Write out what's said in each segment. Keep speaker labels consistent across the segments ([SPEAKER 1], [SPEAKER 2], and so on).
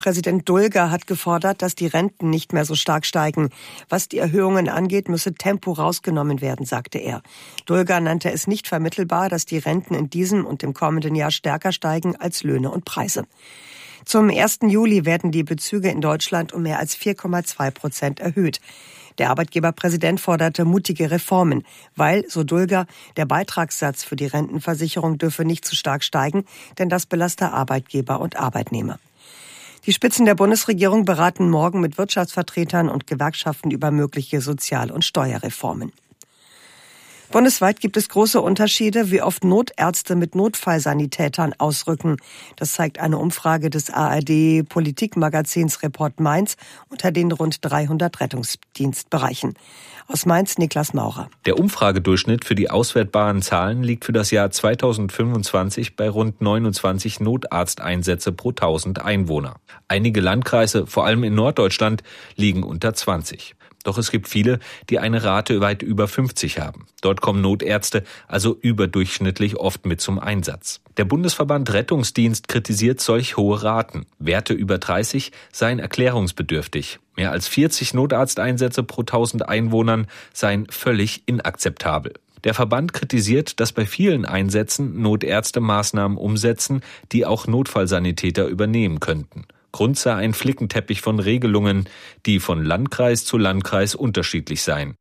[SPEAKER 1] Präsident Dulger hat gefordert, dass die Renten nicht mehr so stark steigen. Was die Erhöhungen angeht, müsse Tempo rausgenommen werden, sagte er. Dulger nannte es nicht vermittelbar, dass die Renten in diesem und im kommenden Jahr stärker steigen als Löhne und Preise. Zum 1. Juli werden die Bezüge in Deutschland um mehr als 4,2% erhöht. Der Arbeitgeberpräsident forderte mutige Reformen, weil, so Dulger, der Beitragssatz für die Rentenversicherung dürfe nicht zu stark steigen, denn das belaste Arbeitgeber und Arbeitnehmer. Die Spitzen der Bundesregierung beraten morgen mit Wirtschaftsvertretern und Gewerkschaften über mögliche Sozial- und Steuerreformen. Bundesweit gibt es große Unterschiede, wie oft Notärzte mit Notfallsanitätern ausrücken. Das zeigt eine Umfrage des ARD-Politikmagazins Report Mainz unter den rund 300 Rettungsdienstbereichen. Aus Mainz Niklas Maurer.
[SPEAKER 2] Der Umfragedurchschnitt für die auswertbaren Zahlen liegt für das Jahr 2025 bei rund 29 Notarzteinsätze pro 1000 Einwohner. Einige Landkreise, vor allem in Norddeutschland, liegen unter 20. Doch es gibt viele, die eine Rate weit über 50 haben. Dort kommen Notärzte also überdurchschnittlich oft mit zum Einsatz. Der Bundesverband Rettungsdienst kritisiert solch hohe Raten. Werte über 30 seien erklärungsbedürftig. Mehr als 40 Notarzteinsätze pro 1000 Einwohnern seien völlig inakzeptabel. Der Verband kritisiert, dass bei vielen Einsätzen Notärzte Maßnahmen umsetzen, die auch Notfallsanitäter übernehmen könnten. Grund sei ein Flickenteppich von Regelungen, die von Landkreis zu Landkreis unterschiedlich seien.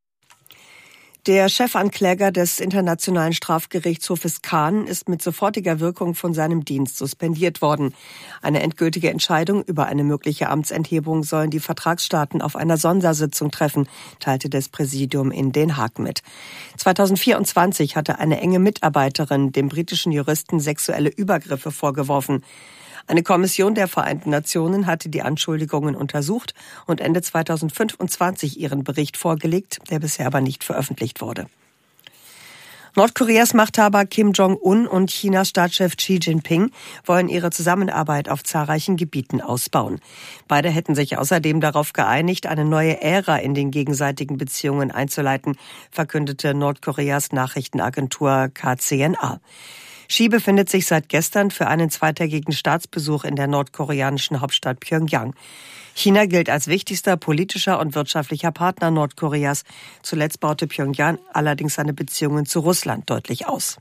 [SPEAKER 1] Der Chefankläger des Internationalen Strafgerichtshofes Khan ist mit sofortiger Wirkung von seinem Dienst suspendiert worden. Eine endgültige Entscheidung über eine mögliche Amtsenthebung sollen die Vertragsstaaten auf einer Sondersitzung treffen, teilte das Präsidium in Den Haag mit. 2024 hatte eine enge Mitarbeiterin dem britischen Juristen sexuelle Übergriffe vorgeworfen. Eine Kommission der Vereinten Nationen hatte die Anschuldigungen untersucht und Ende 2025 ihren Bericht vorgelegt, der bisher aber nicht veröffentlicht wurde. Nordkoreas Machthaber Kim Jong-un und Chinas Staatschef Xi Jinping wollen ihre Zusammenarbeit auf zahlreichen Gebieten ausbauen. Beide hätten sich außerdem darauf geeinigt, eine neue Ära in den gegenseitigen Beziehungen einzuleiten, verkündete Nordkoreas Nachrichtenagentur KCNA. Xi befindet sich seit gestern für einen zweitägigen Staatsbesuch in der nordkoreanischen Hauptstadt Pjöngjang. China gilt als wichtigster politischer und wirtschaftlicher Partner Nordkoreas. Zuletzt baute Pjöngjang allerdings seine Beziehungen zu Russland deutlich aus.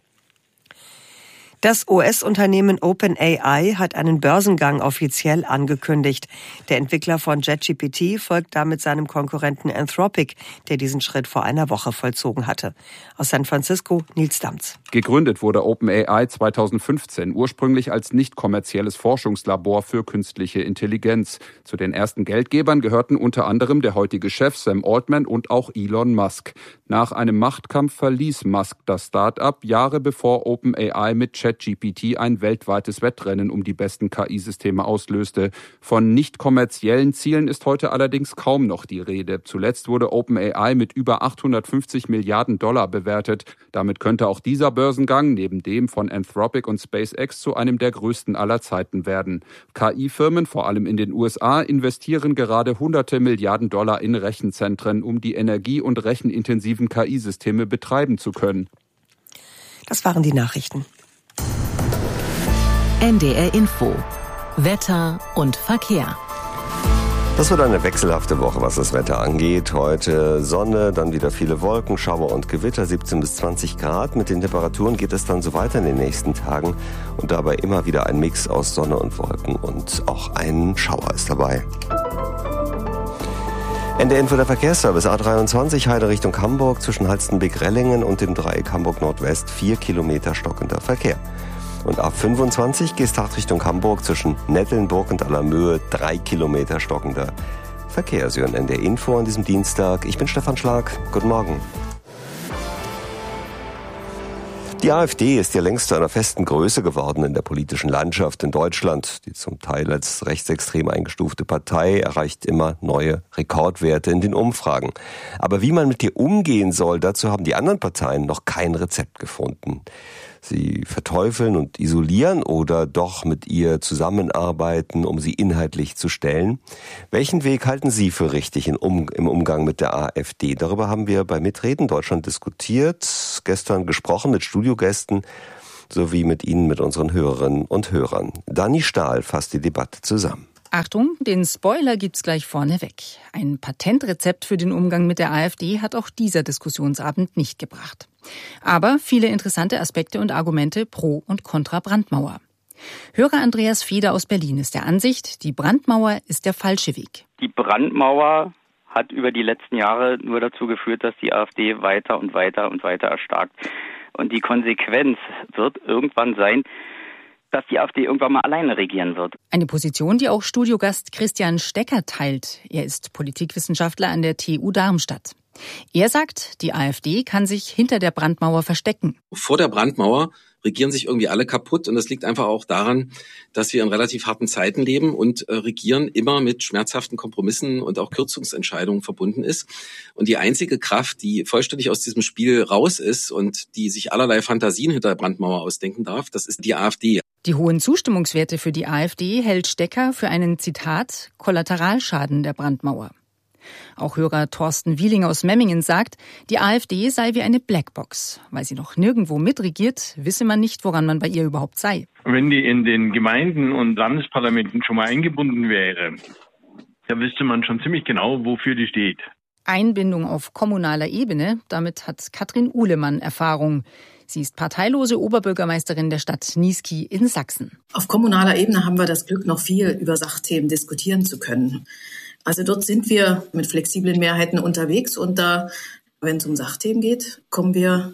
[SPEAKER 1] Das US-Unternehmen OpenAI hat einen Börsengang offiziell angekündigt. Der Entwickler von ChatGPT folgt damit seinem Konkurrenten Anthropic, der diesen Schritt vor einer Woche vollzogen hatte. Aus San Francisco, Nils Damz.
[SPEAKER 3] Gegründet wurde OpenAI 2015, ursprünglich als nicht kommerzielles Forschungslabor für künstliche Intelligenz. Zu den ersten Geldgebern gehörten unter anderem der heutige Chef Sam Altman und auch Elon Musk. Nach einem Machtkampf verließ Musk das Start-up Jahre bevor OpenAI mit ChatGPT ein weltweites Wettrennen um die besten KI-Systeme auslöste. Von nicht kommerziellen Zielen ist heute allerdings kaum noch die Rede. Zuletzt wurde OpenAI mit über 850 Milliarden Dollar bewertet. Damit könnte auch dieser Börsengang neben dem von Anthropic und SpaceX zu einem der größten aller Zeiten werden. KI-Firmen, vor allem in den USA, investieren gerade hunderte Milliarden Dollar in Rechenzentren, um die energie- und rechenintensiven KI-Systeme betreiben zu können.
[SPEAKER 1] Das waren die Nachrichten.
[SPEAKER 4] NDR Info. Wetter und Verkehr.
[SPEAKER 5] Das wird eine wechselhafte Woche, was das Wetter angeht. Heute Sonne, dann wieder viele Wolken, Schauer und Gewitter, 17 bis 20 Grad. Mit den Temperaturen geht es dann so weiter in den nächsten Tagen. Und dabei immer wieder ein Mix aus Sonne und Wolken und auch ein Schauer ist dabei. NDR Info der Verkehrsservice A23 Heide Richtung Hamburg zwischen Halstenbek-Rellingen und dem Dreieck Hamburg Nordwest 4 Kilometer stockender Verkehr. Und A25 Geesthacht Richtung Hamburg zwischen Nettelnburg und Allermöhe 3 Kilometer stockender Verkehr. Sie hören NDR Info an diesem Dienstag. Ich bin Stefan Schlag. Guten Morgen. Die AfD ist ja längst zu einer festen Größe geworden in der politischen Landschaft in Deutschland. Die zum Teil als rechtsextrem eingestufte Partei erreicht immer neue Rekordwerte in den Umfragen. Aber wie man mit ihr umgehen soll, dazu haben die anderen Parteien noch kein Rezept gefunden. Sie verteufeln und isolieren oder doch mit ihr zusammenarbeiten, um sie inhaltlich zu stellen? Welchen Weg halten Sie für richtig im Umgang mit der AfD? Darüber haben wir bei Mitreden Deutschland diskutiert, gestern gesprochen mit Studiogästen sowie mit Ihnen, mit unseren Hörerinnen und Hörern. Dani Stahl fasst die Debatte zusammen.
[SPEAKER 6] Achtung, den Spoiler gibt's gleich vorneweg. Ein Patentrezept für den Umgang mit der AfD hat auch dieser Diskussionsabend nicht gebracht. Aber viele interessante Aspekte und Argumente pro und contra Brandmauer. Hörer Andreas Feder aus Berlin ist der Ansicht, die Brandmauer ist der falsche Weg.
[SPEAKER 7] Die Brandmauer hat über die letzten Jahre nur dazu geführt, dass die AfD weiter und weiter und weiter erstarkt. Und die Konsequenz wird irgendwann sein, dass die AfD irgendwann mal alleine regieren wird.
[SPEAKER 6] Eine Position, die auch Studiogast Christian Stecker teilt. Er ist Politikwissenschaftler an der TU Darmstadt. Er sagt, die AfD kann sich hinter der Brandmauer verstecken.
[SPEAKER 8] Vor der Brandmauer regieren sich irgendwie alle kaputt und das liegt einfach auch daran, dass wir in relativ harten Zeiten leben und Regieren immer mit schmerzhaften Kompromissen und auch Kürzungsentscheidungen verbunden ist. Und die einzige Kraft, die vollständig aus diesem Spiel raus ist und die sich allerlei Fantasien hinter der Brandmauer ausdenken darf, das ist die AfD.
[SPEAKER 6] Die hohen Zustimmungswerte für die AfD hält Stecker für einen, Zitat, Kollateralschaden der Brandmauer. Auch Hörer Thorsten Wieling aus Memmingen sagt, die AfD sei wie eine Blackbox. Weil sie noch nirgendwo mitregiert, wisse man nicht, woran man bei ihr überhaupt sei.
[SPEAKER 9] Wenn die in den Gemeinden und Landesparlamenten schon mal eingebunden wäre, dann wüsste man schon ziemlich genau, wofür die steht.
[SPEAKER 6] Einbindung auf kommunaler Ebene, damit hat Katrin Uhlemann Erfahrung. Sie ist parteilose Oberbürgermeisterin der Stadt Niesky in Sachsen.
[SPEAKER 10] Auf kommunaler Ebene haben wir das Glück, noch viel über Sachthemen diskutieren zu können. Also dort sind wir mit flexiblen Mehrheiten unterwegs und da, wenn es um Sachthemen geht, kommen wir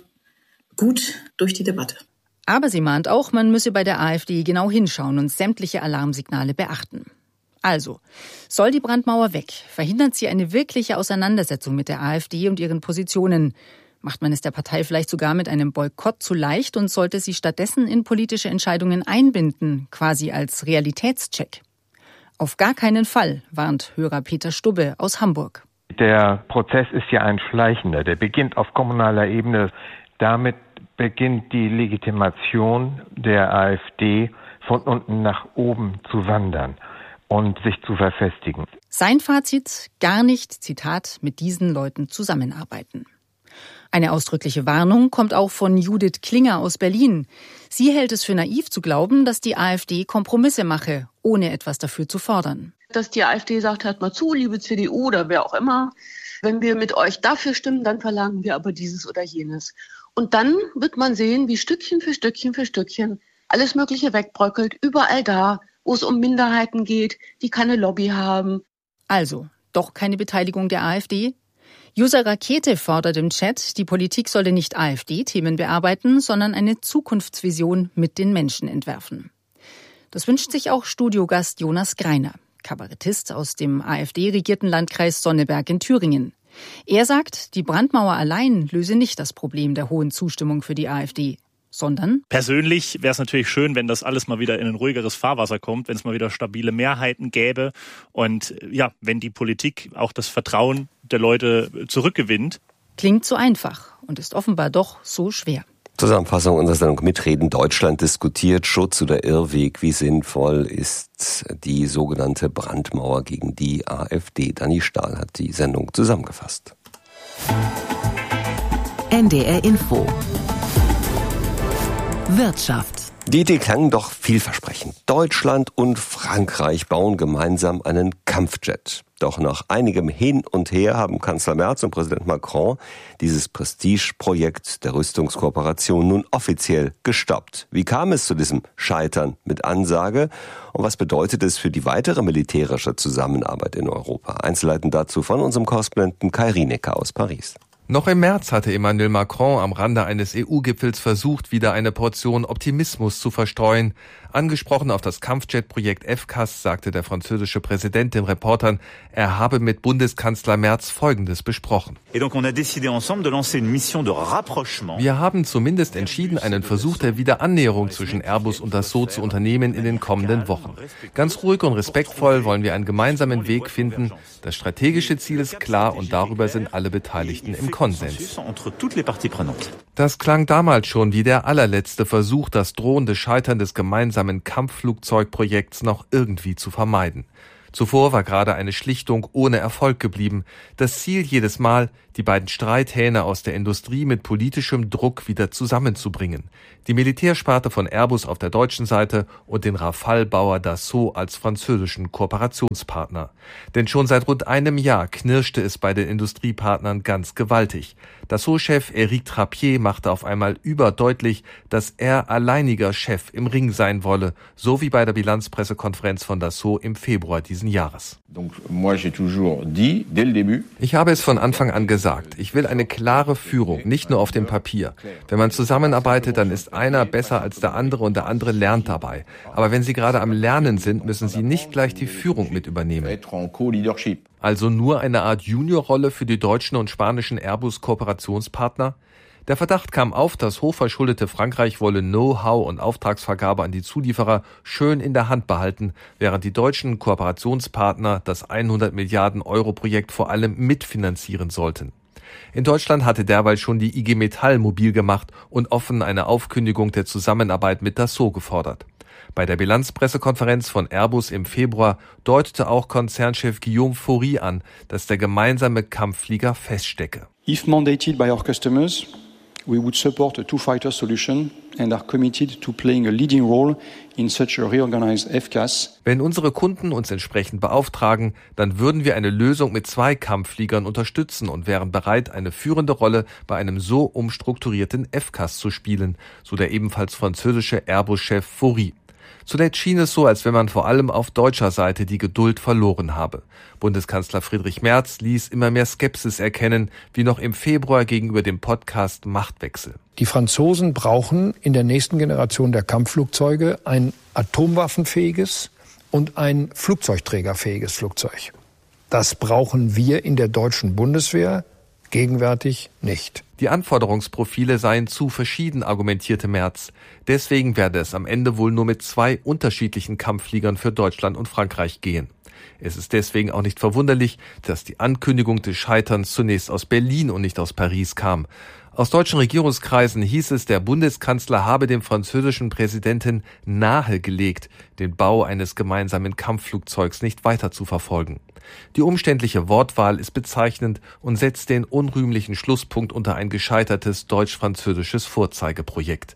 [SPEAKER 10] gut durch die Debatte.
[SPEAKER 6] Aber sie mahnt auch, man müsse bei der AfD genau hinschauen und sämtliche Alarmsignale beachten. Also, soll die Brandmauer weg? Verhindert sie eine wirkliche Auseinandersetzung mit der AfD und ihren Positionen? Macht man es der Partei vielleicht sogar mit einem Boykott zu leicht und sollte sie stattdessen in politische Entscheidungen einbinden, quasi als Realitätscheck? Auf gar keinen Fall, warnt Hörer Peter Stubbe aus Hamburg.
[SPEAKER 11] Der Prozess ist ja ein schleichender, der beginnt auf kommunaler Ebene. Damit beginnt die Legitimation der AfD von unten nach oben zu wandern und sich zu verfestigen.
[SPEAKER 6] Sein Fazit, gar nicht, Zitat, mit diesen Leuten zusammenarbeiten. Eine ausdrückliche Warnung kommt auch von Judith Klinger aus Berlin. Sie hält es für naiv zu glauben, dass die AfD Kompromisse mache, ohne etwas dafür zu fordern.
[SPEAKER 12] Dass die AfD sagt, hört mal zu, liebe CDU oder wer auch immer, wenn wir mit euch dafür stimmen, dann verlangen wir aber dieses oder jenes. Und dann wird man sehen, wie Stückchen für Stückchen für Stückchen alles Mögliche wegbröckelt, überall da, wo es um Minderheiten geht, die keine Lobby haben.
[SPEAKER 6] Also, doch keine Beteiligung der AfD? User Rakete fordert im Chat, die Politik solle nicht AfD-Themen bearbeiten, sondern eine Zukunftsvision mit den Menschen entwerfen. Das wünscht sich auch Studiogast Jonas Greiner, Kabarettist aus dem AfD-regierten Landkreis Sonneberg in Thüringen. Er sagt, die Brandmauer allein löse nicht das Problem der hohen Zustimmung für die AfD, sondern
[SPEAKER 13] persönlich wäre es natürlich schön, wenn das alles mal wieder in ein ruhigeres Fahrwasser kommt, wenn es mal wieder stabile Mehrheiten gäbe und ja, wenn die Politik auch das Vertrauen der Leute zurückgewinnt.
[SPEAKER 6] Klingt so einfach und ist offenbar doch so schwer.
[SPEAKER 5] Zusammenfassung unserer Sendung Mitreden. Deutschland diskutiert Schutz oder Irrweg. Wie sinnvoll ist die sogenannte Brandmauer gegen die AfD? Dani Stahl hat die Sendung zusammengefasst.
[SPEAKER 4] NDR Info Wirtschaft.
[SPEAKER 5] Die Idee klang doch vielversprechend. Deutschland und Frankreich bauen gemeinsam einen Kampfjet. Doch nach einigem Hin und Her haben Kanzler Merz und Präsident Macron dieses Prestigeprojekt der Rüstungskooperation nun offiziell gestoppt. Wie kam es zu diesem Scheitern mit Ansage? Und was bedeutet es für die weitere militärische Zusammenarbeit in Europa? Einzelheiten dazu von unserem Korrespondenten Kai Rienecker aus Paris.
[SPEAKER 14] Noch im März hatte Emmanuel Macron am Rande eines EU-Gipfels versucht, wieder eine Portion Optimismus zu verstreuen. Angesprochen auf das Kampfjet-Projekt FCAS sagte der französische Präsident den Reportern, er habe mit Bundeskanzler Merz Folgendes besprochen. Wir haben zumindest entschieden, einen Versuch der Wiederannäherung zwischen Airbus und Dassault zu unternehmen in den kommenden Wochen. Ganz ruhig und respektvoll wollen wir einen gemeinsamen Weg finden. Das strategische Ziel ist klar und darüber sind alle Beteiligten im Konsens. Das klang damals schon wie der allerletzte Versuch, das drohende Scheitern des gemeinsamen Kampfflugzeugprojekts noch irgendwie zu vermeiden. Zuvor war gerade eine Schlichtung ohne Erfolg geblieben. Das Ziel jedes Mal, die beiden Streithähne aus der Industrie mit politischem Druck wieder zusammenzubringen. Die Militärsparte von Airbus auf der deutschen Seite und den Rafale-Bauer Dassault als französischen Kooperationspartner. Denn schon seit rund einem Jahr knirschte es bei den Industriepartnern ganz gewaltig. Dassault-Chef Éric Trappier machte auf einmal überdeutlich, dass er alleiniger Chef im Ring sein wolle, so wie bei der Bilanzpressekonferenz von Dassault im Februar diesen Jahres. Ich habe es von Anfang an gesagt, ich will eine klare Führung, nicht nur auf dem Papier. Wenn man zusammenarbeitet, dann ist einer besser als der andere und der andere lernt dabei. Aber wenn Sie gerade am Lernen sind, müssen Sie nicht gleich die Führung mit übernehmen. Also nur eine Art Juniorrolle für die deutschen und spanischen Airbus-Kooperationspartner? Der Verdacht kam auf, das hochverschuldete Frankreich wolle Know-how und Auftragsvergabe an die Zulieferer schön in der Hand behalten, während die deutschen Kooperationspartner das 100 Milliarden Euro Projekt vor allem mitfinanzieren sollten. In Deutschland hatte derweil schon die IG Metall mobil gemacht und offen eine Aufkündigung der Zusammenarbeit mit Dassault gefordert. Bei der Bilanzpressekonferenz von Airbus im Februar deutete auch Konzernchef Guillaume Faury an, dass der gemeinsame Kampfflieger feststecke.
[SPEAKER 15] If mandated by our customers, we would support a two-fighter solution and are committed to playing a leading role in such a reorganized FCAS.
[SPEAKER 14] Wenn unsere Kunden uns entsprechend beauftragen, dann würden wir eine Lösung mit 2 Kampffliegern unterstützen und wären bereit, eine führende Rolle bei einem so umstrukturierten FCAS zu spielen, so der ebenfalls französische Airbus-Chef Faury. Zuletzt schien es so, als wenn man vor allem auf deutscher Seite die Geduld verloren habe. Bundeskanzler Friedrich Merz ließ immer mehr Skepsis erkennen, wie noch im Februar gegenüber dem Podcast Machtwechsel.
[SPEAKER 16] Die Franzosen brauchen in der nächsten Generation der Kampfflugzeuge ein atomwaffenfähiges und ein flugzeugträgerfähiges Flugzeug. Das brauchen wir in der deutschen Bundeswehr gegenwärtig nicht.
[SPEAKER 14] Die Anforderungsprofile seien zu verschieden, argumentierte Merz. Deswegen werde es am Ende wohl nur mit 2 unterschiedlichen Kampffliegern für Deutschland und Frankreich gehen. Es ist deswegen auch nicht verwunderlich, dass die Ankündigung des Scheiterns zunächst aus Berlin und nicht aus Paris kam. Aus deutschen Regierungskreisen hieß es, der Bundeskanzler habe dem französischen Präsidenten nahegelegt, den Bau eines gemeinsamen Kampfflugzeugs nicht weiter zu verfolgen. Die umständliche Wortwahl ist bezeichnend und setzt den unrühmlichen Schlusspunkt unter ein gescheitertes deutsch-französisches Vorzeigeprojekt.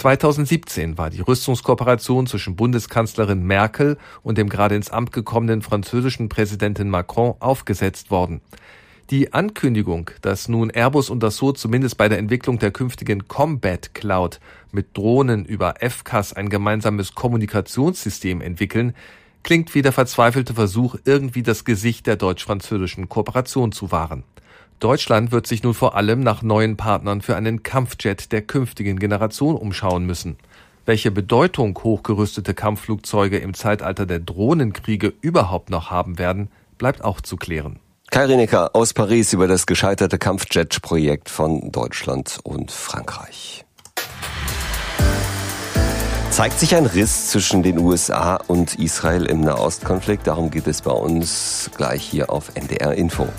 [SPEAKER 14] 2017 war die Rüstungskooperation zwischen Bundeskanzlerin Merkel und dem gerade ins Amt gekommenen französischen Präsidenten Macron aufgesetzt worden. Die Ankündigung, dass nun Airbus und Dassault zumindest bei der Entwicklung der künftigen Combat Cloud mit Drohnen über FCAS ein gemeinsames Kommunikationssystem entwickeln, klingt wie der verzweifelte Versuch, irgendwie das Gesicht der deutsch-französischen Kooperation zu wahren. Deutschland wird sich nun vor allem nach neuen Partnern für einen Kampfjet der künftigen Generation umschauen müssen. Welche Bedeutung hochgerüstete Kampfflugzeuge im Zeitalter der Drohnenkriege überhaupt noch haben werden, bleibt auch zu klären.
[SPEAKER 5] Kai Rinecker aus Paris über das gescheiterte Kampfjet-Projekt von Deutschland und Frankreich. Zeigt sich ein Riss zwischen den USA und Israel im Nahostkonflikt? Darum geht es bei uns gleich hier auf NDR Info.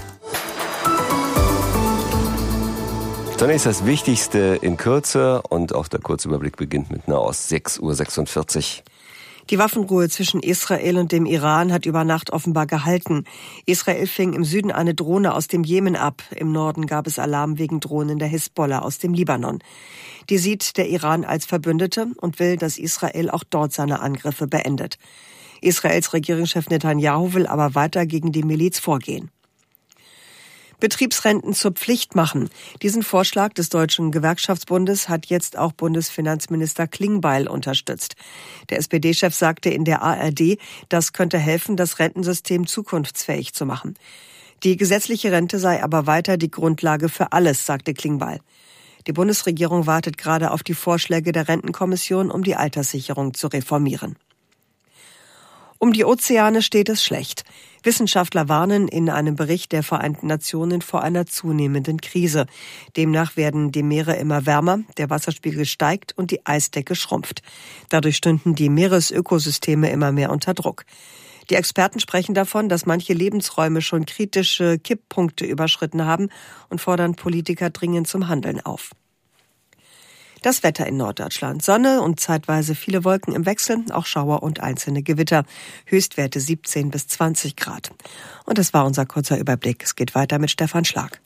[SPEAKER 5] Zunächst das Wichtigste in Kürze und auch der Kurzüberblick beginnt mit Nahost 6:46 Uhr.
[SPEAKER 1] Die Waffenruhe zwischen Israel und dem Iran hat über Nacht offenbar gehalten. Israel fing im Süden eine Drohne aus dem Jemen ab. Im Norden gab es Alarm wegen Drohnen der Hisbollah aus dem Libanon. Die sieht der Iran als Verbündete und will, dass Israel auch dort seine Angriffe beendet. Israels Regierungschef Netanyahu will aber weiter gegen die Miliz vorgehen. Betriebsrenten zur Pflicht machen. Diesen Vorschlag des Deutschen Gewerkschaftsbundes hat jetzt auch Bundesfinanzminister Klingbeil unterstützt. Der SPD-Chef sagte in der ARD, das könnte helfen, das Rentensystem zukunftsfähig zu machen. Die gesetzliche Rente sei aber weiter die Grundlage für alles, sagte Klingbeil. Die Bundesregierung wartet gerade auf die Vorschläge der Rentenkommission, um die Alterssicherung zu reformieren. Um die Ozeane steht es schlecht. Wissenschaftler warnen in einem Bericht der Vereinten Nationen vor einer zunehmenden Krise. Demnach werden die Meere immer wärmer, der Wasserspiegel steigt und die Eisdecke schrumpft. Dadurch stünden die Meeresökosysteme immer mehr unter Druck. Die Experten sprechen davon, dass manche Lebensräume schon kritische Kipppunkte überschritten haben und fordern Politiker dringend zum Handeln auf. Das Wetter in Norddeutschland. Sonne und zeitweise viele Wolken im Wechsel, auch Schauer und einzelne Gewitter. Höchstwerte 17 bis 20 Grad. Und das war unser kurzer Überblick. Es geht weiter mit Stefan Schlag.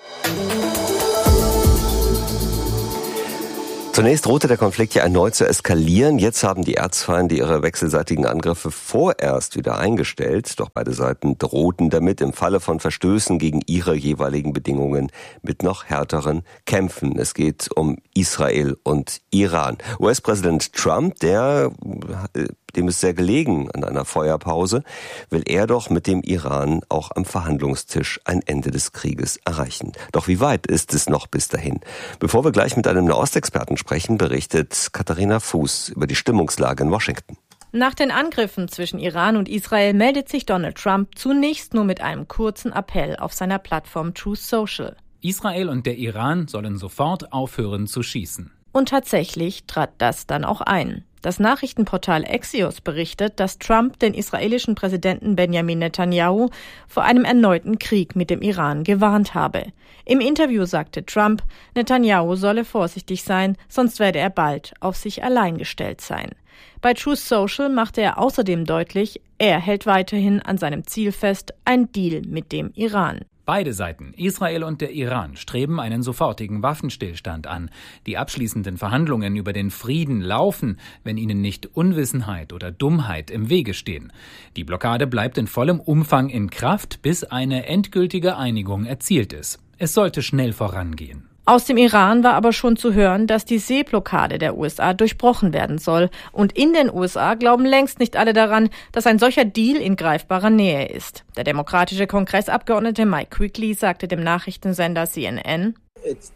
[SPEAKER 5] Zunächst drohte der Konflikt ja erneut zu eskalieren. Jetzt haben die Erzfeinde ihre wechselseitigen Angriffe vorerst wieder eingestellt. Doch beide Seiten drohten damit, im Falle von Verstößen gegen ihre jeweiligen Bedingungen mit noch härteren Kämpfen. Es geht um Israel und Iran. US-Präsident Trump, dem ist sehr gelegen an einer Feuerpause, will er doch mit dem Iran auch am Verhandlungstisch ein Ende des Krieges erreichen. Doch wie weit ist es noch bis dahin? Bevor wir gleich mit einem Nahostexperten sprechen, berichtet Katharina Fuß über die Stimmungslage in Washington.
[SPEAKER 17] Nach den Angriffen zwischen Iran und Israel meldet sich Donald Trump zunächst nur mit einem kurzen Appell auf seiner Plattform Truth Social.
[SPEAKER 18] Israel und der Iran sollen sofort aufhören zu schießen.
[SPEAKER 17] Und tatsächlich trat das dann auch ein. Das Nachrichtenportal Axios berichtet, dass Trump den israelischen Präsidenten Benjamin Netanyahu vor einem erneuten Krieg mit dem Iran gewarnt habe. Im Interview sagte Trump, Netanyahu solle vorsichtig sein, sonst werde er bald auf sich allein gestellt sein. Bei Truth Social machte er außerdem deutlich, er hält weiterhin an seinem Ziel fest, ein Deal mit dem Iran.
[SPEAKER 18] Beide Seiten, Israel und der Iran, streben einen sofortigen Waffenstillstand an. Die abschließenden Verhandlungen über den Frieden laufen, wenn ihnen nicht Unwissenheit oder Dummheit im Wege stehen. Die Blockade bleibt in vollem Umfang in Kraft, bis eine endgültige Einigung erzielt ist. Es sollte schnell vorangehen.
[SPEAKER 17] Aus dem Iran war aber schon zu hören, dass die Seeblockade der USA durchbrochen werden soll. Und in den USA glauben längst nicht alle daran, dass ein solcher Deal in greifbarer Nähe ist. Der demokratische Kongressabgeordnete Mike Quigley sagte dem Nachrichtensender CNN, es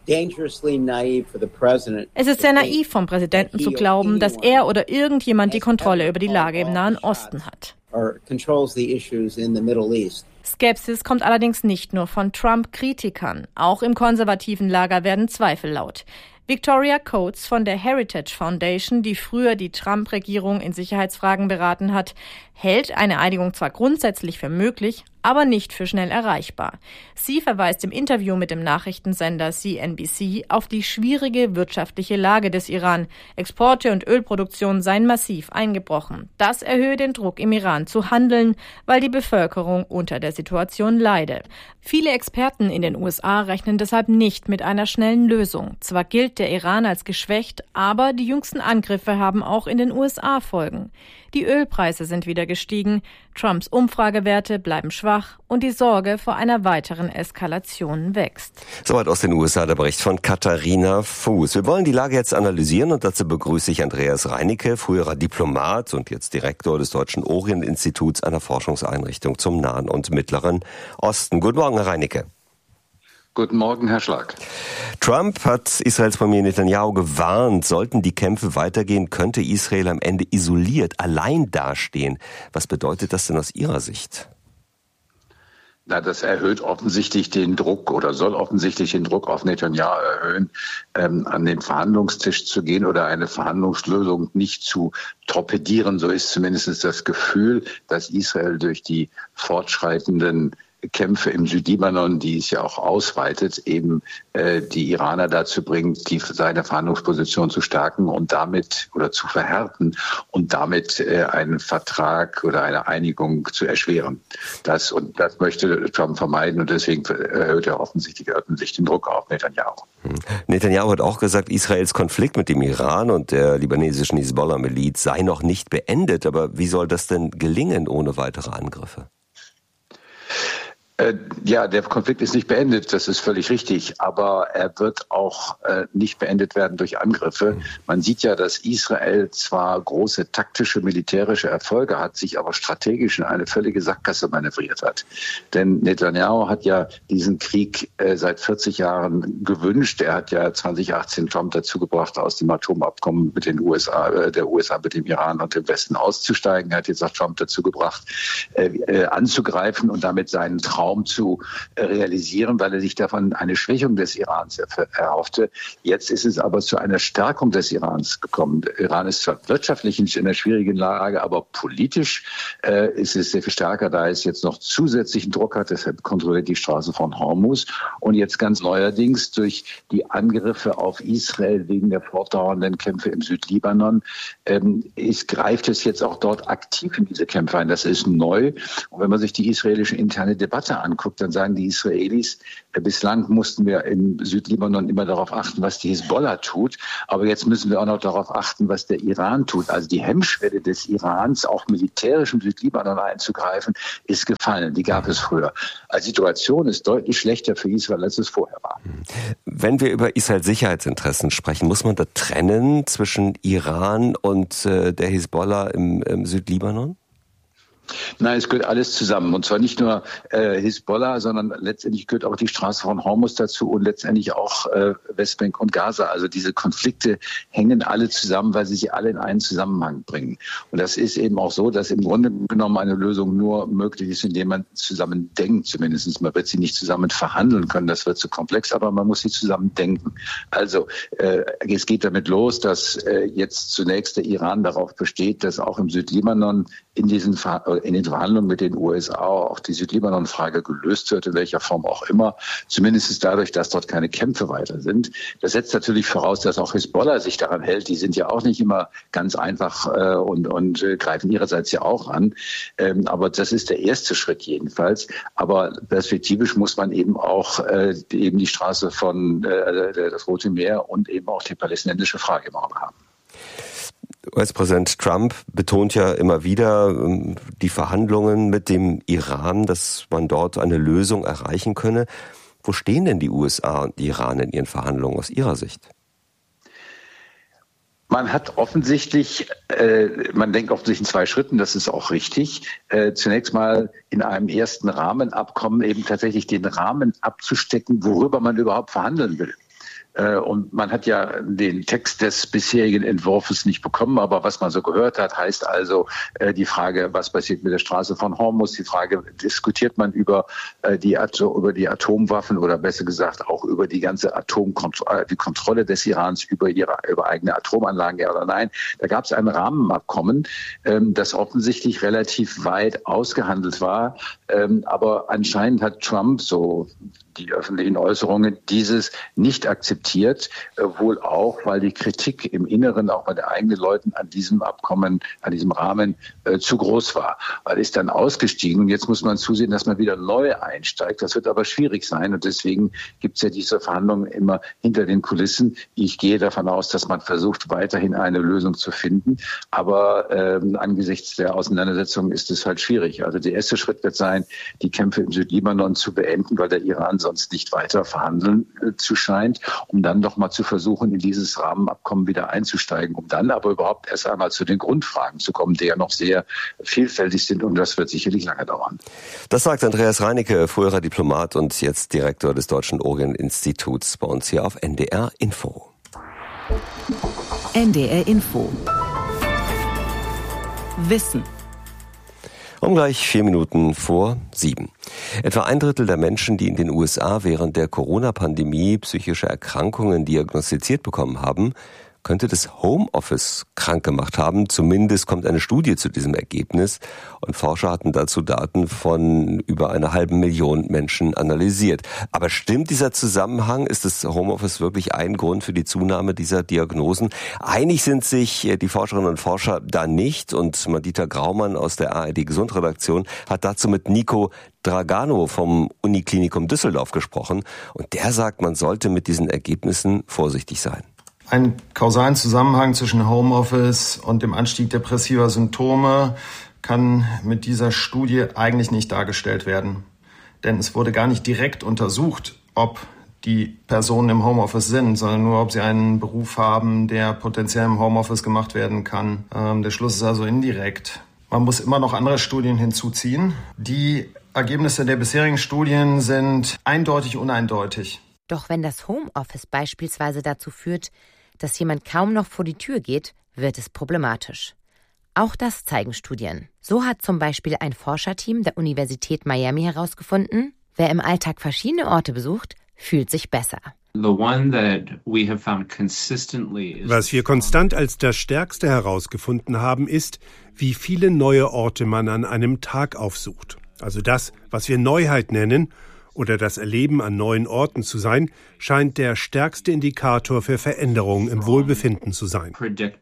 [SPEAKER 17] ist sehr naiv vom Präsidenten zu glauben, dass er oder irgendjemand die Kontrolle über die Lage im Nahen Osten hat. Skepsis kommt allerdings nicht nur von Trump-Kritikern. Auch im konservativen Lager werden Zweifel laut. Victoria Coates von der Heritage Foundation, die früher die Trump-Regierung in Sicherheitsfragen beraten hat, hält eine Einigung zwar grundsätzlich für möglich, aber nicht für schnell erreichbar. Sie verweist im Interview mit dem Nachrichtensender CNBC auf die schwierige wirtschaftliche Lage des Iran. Exporte und Ölproduktion seien massiv eingebrochen. Das erhöhe den Druck im Iran zu handeln, weil die Bevölkerung unter der Situation leide. Viele Experten in den USA rechnen deshalb nicht mit einer schnellen Lösung. Zwar gilt der Iran als geschwächt, aber die jüngsten Angriffe haben auch in den USA Folgen. Die Ölpreise sind wieder gestiegen, Trumps Umfragewerte bleiben schwach und die Sorge vor einer weiteren Eskalation wächst.
[SPEAKER 5] Soweit aus den USA der Bericht von Katharina Fuß. Wir wollen die Lage jetzt analysieren und dazu begrüße ich Andreas Reinicke, früherer Diplomat und jetzt Direktor des Deutschen Orient-Instituts, einer Forschungseinrichtung zum Nahen und Mittleren Osten. Guten Morgen, Herr Reinicke.
[SPEAKER 19] Guten Morgen, Herr Schlag.
[SPEAKER 5] Trump hat Israels Premier Netanyahu gewarnt, sollten die Kämpfe weitergehen, könnte Israel am Ende isoliert, allein dastehen. Was bedeutet das denn aus Ihrer Sicht?
[SPEAKER 19] Na, das erhöht offensichtlich den Druck oder soll offensichtlich den Druck auf Netanyahu erhöhen, an den Verhandlungstisch zu gehen oder eine Verhandlungslösung nicht zu torpedieren. So ist zumindest das Gefühl, dass Israel durch die fortschreitenden Kämpfe im Südlibanon, die es ja auch ausweitet, eben die Iraner dazu bringt, seine Verhandlungsposition zu stärken und damit oder zu verhärten und damit einen Vertrag oder eine Einigung zu erschweren. Das möchte Trump vermeiden und deswegen erhöht er offensichtlich den Druck auf Netanyahu.
[SPEAKER 5] Netanyahu hat auch gesagt, Israels Konflikt mit dem Iran und der libanesischen Hisbollah-Miliz sei noch nicht beendet. Aber wie soll das denn gelingen ohne weitere Angriffe?
[SPEAKER 19] Ja, der Konflikt ist nicht beendet, das ist völlig richtig, aber er wird auch nicht beendet werden durch Angriffe. Man sieht ja, dass Israel zwar große taktische, militärische Erfolge hat, sich aber strategisch in eine völlige Sackgasse manövriert hat. Denn Netanyahu hat ja diesen Krieg seit 40 Jahren gewünscht. Er hat ja 2018 Trump dazu gebracht, aus dem Atomabkommen mit den USA, der USA mit dem Iran und dem Westen auszusteigen. Er hat jetzt auch Trump dazu gebracht, anzugreifen und damit seinen Traum kaum zu realisieren, weil er sich davon eine Schwächung des Irans erhoffte. Jetzt ist es aber zu einer Stärkung des Irans gekommen. Der Iran ist zwar wirtschaftlich in einer schwierigen Lage, aber politisch ist es sehr viel stärker, da es jetzt noch zusätzlichen Druck hat. Deshalb kontrolliert die Straße von Hormuz. Und jetzt ganz neuerdings durch die Angriffe auf Israel wegen der fortdauernden Kämpfe im Südlibanon greift es jetzt auch dort aktiv in diese Kämpfe ein. Das ist neu. Und wenn man sich die israelische interne Debatte anguckt, dann sagen die Israelis, bislang mussten wir im Südlibanon immer darauf achten, was die Hisbollah tut. Aber jetzt müssen wir auch noch darauf achten, was der Iran tut. Also die Hemmschwelle des Irans, auch militärisch im Südlibanon einzugreifen, ist gefallen. Die gab es früher. Also die Situation ist deutlich schlechter für Israel, als es vorher war.
[SPEAKER 5] Wenn wir über Israels Sicherheitsinteressen sprechen, muss man da trennen zwischen Iran und der Hisbollah im Südlibanon?
[SPEAKER 19] Nein, es gehört alles zusammen. Und zwar nicht nur Hisbollah, sondern letztendlich gehört auch die Straße von Hormuz dazu und letztendlich auch Westbank und Gaza. Also diese Konflikte hängen alle zusammen, weil sie sich alle in einen Zusammenhang bringen. Und das ist eben auch so, dass im Grunde genommen eine Lösung nur möglich ist, indem man zusammen denkt zumindest. Man wird sie nicht zusammen verhandeln können, das wird zu komplex, aber man muss sie zusammen denken. Also es geht damit los, dass jetzt zunächst der Iran darauf besteht, dass auch im Südlibanon in den Verhandlungen mit den USA auch die Südlibanon-Frage gelöst wird, in welcher Form auch immer. Zumindest ist dadurch, dass dort keine Kämpfe weiter sind. Das setzt natürlich voraus, dass auch Hisbollah sich daran hält. Die sind ja auch nicht immer ganz einfach und greifen ihrerseits ja auch an. Aber das ist der erste Schritt jedenfalls. Aber perspektivisch muss man eben auch eben die Straße von das Rote Meer und eben auch die palästinensische Frage im Auge haben.
[SPEAKER 5] US-Präsident Trump betont ja immer wieder die Verhandlungen mit dem Iran, dass man dort eine Lösung erreichen könne. Wo stehen denn die USA und Iran in ihren Verhandlungen aus Ihrer Sicht?
[SPEAKER 19] Man hat offensichtlich, man denkt offensichtlich in 2 Schritten, das ist auch richtig. Zunächst mal in einem ersten Rahmenabkommen eben tatsächlich den Rahmen abzustecken, worüber man überhaupt verhandeln will. Und man hat ja den Text des bisherigen Entwurfs nicht bekommen, aber was man so gehört hat, heißt also die Frage, was passiert mit der Straße von Hormuz, die Frage, diskutiert man über die Atomwaffen oder besser gesagt auch über die ganze die Kontrolle des Irans über eigene Atomanlagen, ja oder nein. Da gab es ein Rahmenabkommen, das offensichtlich relativ weit ausgehandelt war, aber anscheinend hat Trump, so die öffentlichen Äußerungen, dieses nicht akzeptiert, wohl auch, weil die Kritik im Inneren, auch bei den eigenen Leuten an diesem Abkommen, an diesem Rahmen zu groß war. Weil ist dann ausgestiegen und jetzt muss man zusehen, dass man wieder neu einsteigt. Das wird aber schwierig sein und deswegen gibt es ja diese Verhandlungen immer hinter den Kulissen. Ich gehe davon aus, dass man versucht, weiterhin eine Lösung zu finden, aber angesichts der Auseinandersetzung ist es halt schwierig. Also der erste Schritt wird sein, die Kämpfe im Südlibanon zu beenden, weil der Iran sonst nicht weiter verhandeln zu scheint, um dann doch mal zu versuchen, in dieses Rahmenabkommen wieder einzusteigen, um dann aber überhaupt erst einmal zu den Grundfragen zu kommen, die ja noch sehr vielfältig sind und das wird sicherlich lange dauern.
[SPEAKER 5] Das sagt Andreas Reinecke, früherer Diplomat und jetzt Direktor des Deutschen Orient-Instituts bei uns hier auf NDR Info.
[SPEAKER 4] NDR Info. Wissen.
[SPEAKER 5] Um gleich 4 Minuten vor 7. Etwa 1/3 der Menschen, die in den USA während der Corona-Pandemie psychische Erkrankungen diagnostiziert bekommen haben, könnte das Homeoffice krank gemacht haben. Zumindest kommt eine Studie zu diesem Ergebnis. Und Forscher hatten dazu Daten von über 500.000 Menschen analysiert. Aber stimmt dieser Zusammenhang? Ist das Homeoffice wirklich ein Grund für die Zunahme dieser Diagnosen? Einig sind sich die Forscherinnen und Forscher da nicht. Und Madita Graumann aus der ARD-Gesundredaktion hat dazu mit Nico Dragano vom Uniklinikum Düsseldorf gesprochen. Und der sagt, man sollte mit diesen Ergebnissen vorsichtig sein.
[SPEAKER 20] Einen kausalen Zusammenhang zwischen Homeoffice und dem Anstieg depressiver Symptome kann mit dieser Studie eigentlich nicht dargestellt werden. Denn es wurde gar nicht direkt untersucht, ob die Personen im Homeoffice sind, sondern nur, ob sie einen Beruf haben, der potenziell im Homeoffice gemacht werden kann. Der Schluss ist also indirekt. Man muss immer noch andere Studien hinzuziehen. Die Ergebnisse der bisherigen Studien sind eindeutig uneindeutig.
[SPEAKER 21] Doch wenn das Homeoffice beispielsweise dazu führt, dass jemand kaum noch vor die Tür geht, wird es problematisch. Auch das zeigen Studien. So hat zum Beispiel ein Forscherteam der Universität Miami herausgefunden, Wer im Alltag verschiedene Orte besucht, fühlt sich besser.
[SPEAKER 2] Was wir konstant als das Stärkste herausgefunden haben, ist, wie viele neue Orte man an einem Tag aufsucht. Also das, was wir Neuheit nennen, oder das Erleben an neuen Orten zu sein, scheint der stärkste Indikator für Veränderungen im Wohlbefinden zu sein.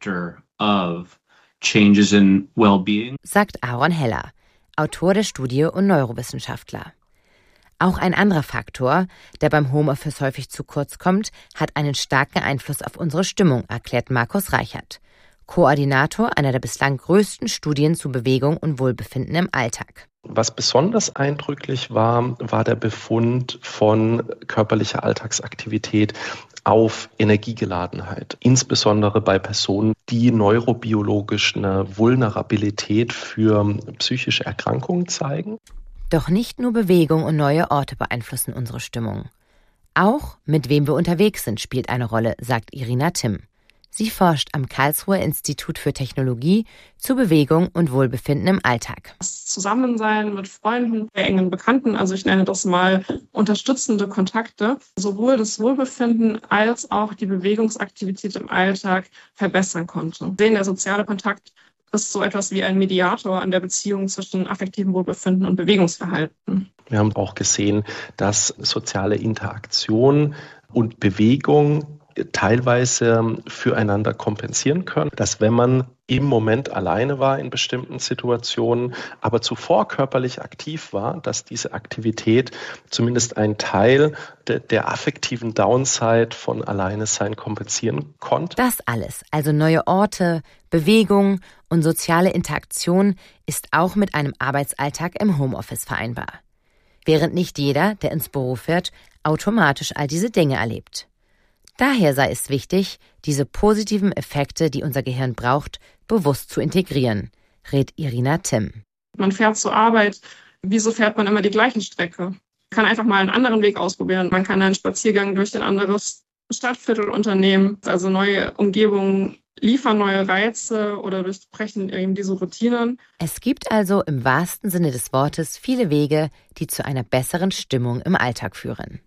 [SPEAKER 21] Sagt Aaron Heller, Autor der Studie und Neurowissenschaftler. Auch ein anderer Faktor, der beim Homeoffice häufig zu kurz kommt, hat einen starken Einfluss auf unsere Stimmung, erklärt Markus Reichert, Koordinator einer der bislang größten Studien zu Bewegung und Wohlbefinden im Alltag.
[SPEAKER 22] Was besonders eindrücklich war, war der Befund von körperlicher Alltagsaktivität auf Energiegeladenheit. Insbesondere bei Personen, die neurobiologisch eine Vulnerabilität für psychische Erkrankungen zeigen.
[SPEAKER 21] Doch nicht nur Bewegung und neue Orte beeinflussen unsere Stimmung. Auch mit wem wir unterwegs sind, spielt eine Rolle, sagt Irina Timm. Sie forscht am Karlsruher Institut für Technologie zu Bewegung und Wohlbefinden im Alltag.
[SPEAKER 23] Das Zusammensein mit Freunden, engen Bekannten, also ich nenne das mal unterstützende Kontakte, sowohl das Wohlbefinden als auch die Bewegungsaktivität im Alltag verbessern konnte. Der soziale Kontakt ist so etwas wie ein Mediator an der Beziehung zwischen affektivem Wohlbefinden und Bewegungsverhalten.
[SPEAKER 22] Wir haben auch gesehen, dass soziale Interaktion und Bewegung teilweise füreinander kompensieren können, dass wenn man im Moment alleine war in bestimmten Situationen, aber zuvor körperlich aktiv war, dass diese Aktivität zumindest einen Teil der affektiven Downside von Alleine-Sein kompensieren konnte.
[SPEAKER 21] Das alles, also neue Orte, Bewegung und soziale Interaktion, ist auch mit einem Arbeitsalltag im Homeoffice vereinbar. Während nicht jeder, der ins Büro fährt, automatisch all diese Dinge erlebt. Daher sei es wichtig, diese positiven Effekte, die unser Gehirn braucht, bewusst zu integrieren, rät Irina Timm.
[SPEAKER 23] Man fährt zur Arbeit. Wieso fährt man immer die gleiche Strecke? Man kann einfach mal einen anderen Weg ausprobieren. Man kann einen Spaziergang durch ein anderes Stadtviertel unternehmen. Also neue Umgebungen liefern neue Reize oder durchbrechen eben diese Routinen.
[SPEAKER 21] Es gibt also im wahrsten Sinne des Wortes viele Wege, die zu einer besseren Stimmung im Alltag führen.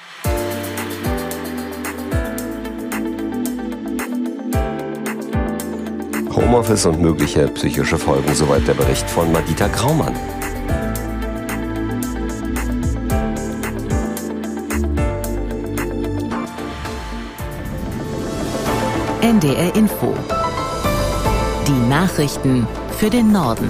[SPEAKER 5] Homeoffice und mögliche psychische Folgen, soweit der Bericht von Madita Graumann.
[SPEAKER 4] NDR Info. Die Nachrichten für den Norden.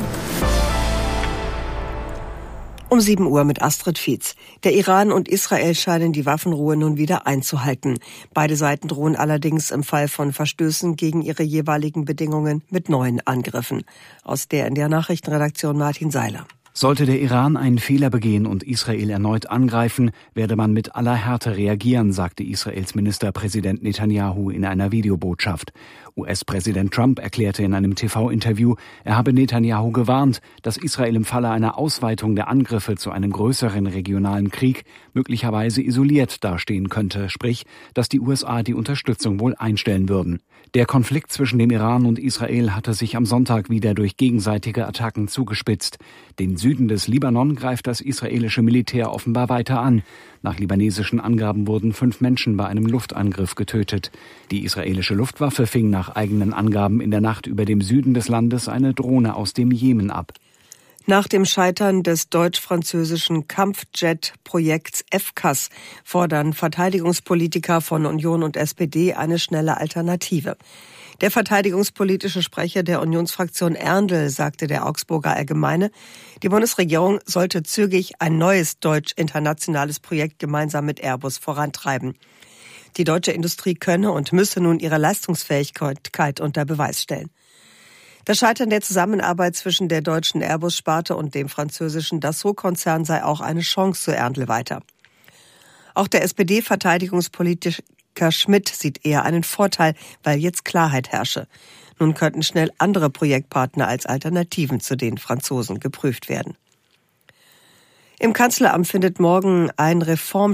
[SPEAKER 1] Um 7 Uhr mit Astrid Fietz. Der Iran und Israel scheinen die Waffenruhe nun wieder einzuhalten. Beide Seiten drohen allerdings im Fall von Verstößen gegen ihre jeweiligen Bedingungen mit neuen Angriffen. Aus der NDR Nachrichtenredaktion Martin Seiler.
[SPEAKER 24] Sollte der Iran einen Fehler begehen und Israel erneut angreifen, werde man mit aller Härte reagieren, sagte Israels Ministerpräsident Netanyahu in einer Videobotschaft. US-Präsident Trump erklärte in einem TV-Interview, er habe Netanyahu gewarnt, dass Israel im Falle einer Ausweitung der Angriffe zu einem größeren regionalen Krieg möglicherweise isoliert dastehen könnte, sprich, dass die USA die Unterstützung wohl einstellen würden. Der Konflikt zwischen dem Iran und Israel hatte sich am Sonntag wieder durch gegenseitige Attacken zugespitzt. Den Süden des Libanon greift das israelische Militär offenbar weiter an. Nach libanesischen Angaben wurden 5 Menschen bei einem Luftangriff getötet. Die israelische Luftwaffe fing nach eigenen Angaben in der Nacht über dem Süden des Landes eine Drohne aus dem Jemen ab.
[SPEAKER 1] Nach dem Scheitern des deutsch-französischen Kampfjet-Projekts FCAS fordern Verteidigungspolitiker von Union und SPD eine schnelle Alternative. Der verteidigungspolitische Sprecher der Unionsfraktion Erndl sagte der Augsburger Allgemeine, die Bundesregierung sollte zügig ein neues deutsch-internationales Projekt gemeinsam mit Airbus vorantreiben. Die deutsche Industrie könne und müsse nun ihre Leistungsfähigkeit unter Beweis stellen. Das Scheitern der Zusammenarbeit zwischen der deutschen Airbus-Sparte und dem französischen Dassault-Konzern sei auch eine Chance, so Erndl weiter. Auch der SPD-Verteidigungspolitiker Schmidt sieht eher einen Vorteil, weil jetzt Klarheit herrsche. Nun könnten schnell andere Projektpartner als Alternativen zu den Franzosen geprüft werden. Im Kanzleramt findet morgen ein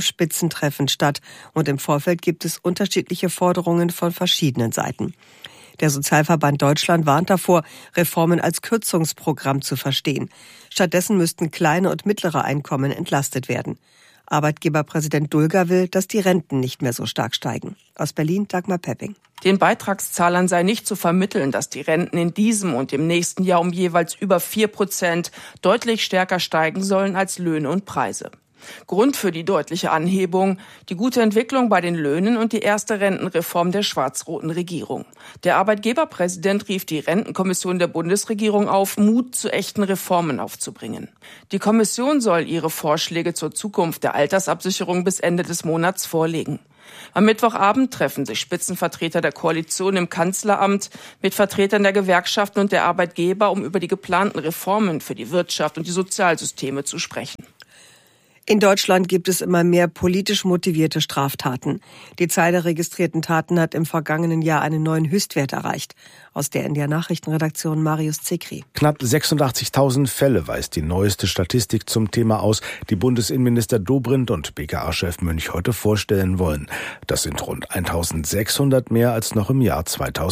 [SPEAKER 1] Reformspitzentreffen statt und im Vorfeld gibt es unterschiedliche Forderungen von verschiedenen Seiten. Der Sozialverband Deutschland warnt davor, Reformen als Kürzungsprogramm zu verstehen. Stattdessen müssten kleine und mittlere Einkommen entlastet werden. Arbeitgeberpräsident Dulger will, dass die Renten nicht mehr so stark steigen. Aus Berlin Dagmar Pepping.
[SPEAKER 3] Den Beitragszahlern sei nicht zu vermitteln, dass die Renten in diesem und im nächsten Jahr um jeweils über 4% deutlich stärker steigen sollen als Löhne und Preise. Grund für die deutliche Anhebung: die gute Entwicklung bei den Löhnen und die erste Rentenreform der schwarz-roten Regierung. Der Arbeitgeberpräsident rief die Rentenkommission der Bundesregierung auf, Mut zu echten Reformen aufzubringen. Die Kommission soll ihre Vorschläge zur Zukunft der Altersabsicherung bis Ende des Monats vorlegen. Am Mittwochabend treffen sich Spitzenvertreter der Koalition im Kanzleramt mit Vertretern der Gewerkschaften und der Arbeitgeber, um über die geplanten Reformen für die Wirtschaft und die Sozialsysteme zu sprechen.
[SPEAKER 1] In Deutschland gibt es immer mehr politisch motivierte Straftaten. Die Zahl der registrierten Taten hat im vergangenen Jahr einen neuen Höchstwert erreicht. Aus der NDR Nachrichtenredaktion Marius Zekri.
[SPEAKER 7] Knapp 86.000 Fälle weist die neueste Statistik zum Thema aus, die Bundesinnenminister Dobrindt und BKA-Chef Münch heute vorstellen wollen. Das sind rund 1.600 mehr als noch im Jahr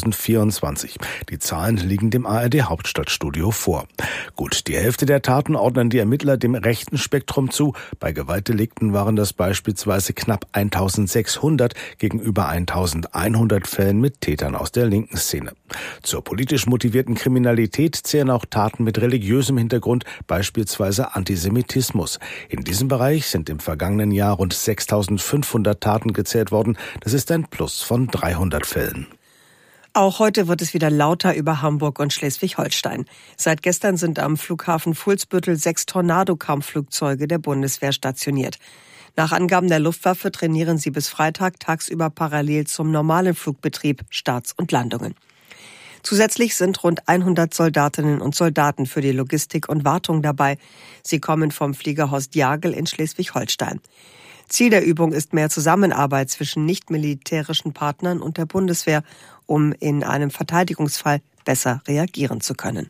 [SPEAKER 7] 2024. Die Zahlen liegen dem ARD-Hauptstadtstudio vor. Gut, die Hälfte der Taten ordnen die Ermittler dem rechten Spektrum zu. Bei Gewaltdelikten waren das beispielsweise knapp 1.600 gegenüber 1.100 Fällen mit Tätern aus der linken Szene. Zur politisch motivierten Kriminalität zählen auch Taten mit religiösem Hintergrund, beispielsweise Antisemitismus. In diesem Bereich sind im vergangenen Jahr rund 6.500 Taten gezählt worden. Das ist ein Plus von 300 Fällen.
[SPEAKER 1] Auch heute wird es wieder lauter über Hamburg und Schleswig-Holstein. Seit gestern sind am Flughafen Fuhlsbüttel 6 Tornado-Kampfflugzeuge der Bundeswehr stationiert. Nach Angaben der Luftwaffe trainieren sie bis Freitag tagsüber parallel zum normalen Flugbetrieb Starts und Landungen. Zusätzlich sind rund 100 Soldatinnen und Soldaten für die Logistik und Wartung dabei. Sie kommen vom Flieger Horst Jagel in Schleswig-Holstein. Ziel der Übung ist mehr Zusammenarbeit zwischen nicht-militärischen Partnern und der Bundeswehr, um in einem Verteidigungsfall besser reagieren zu können.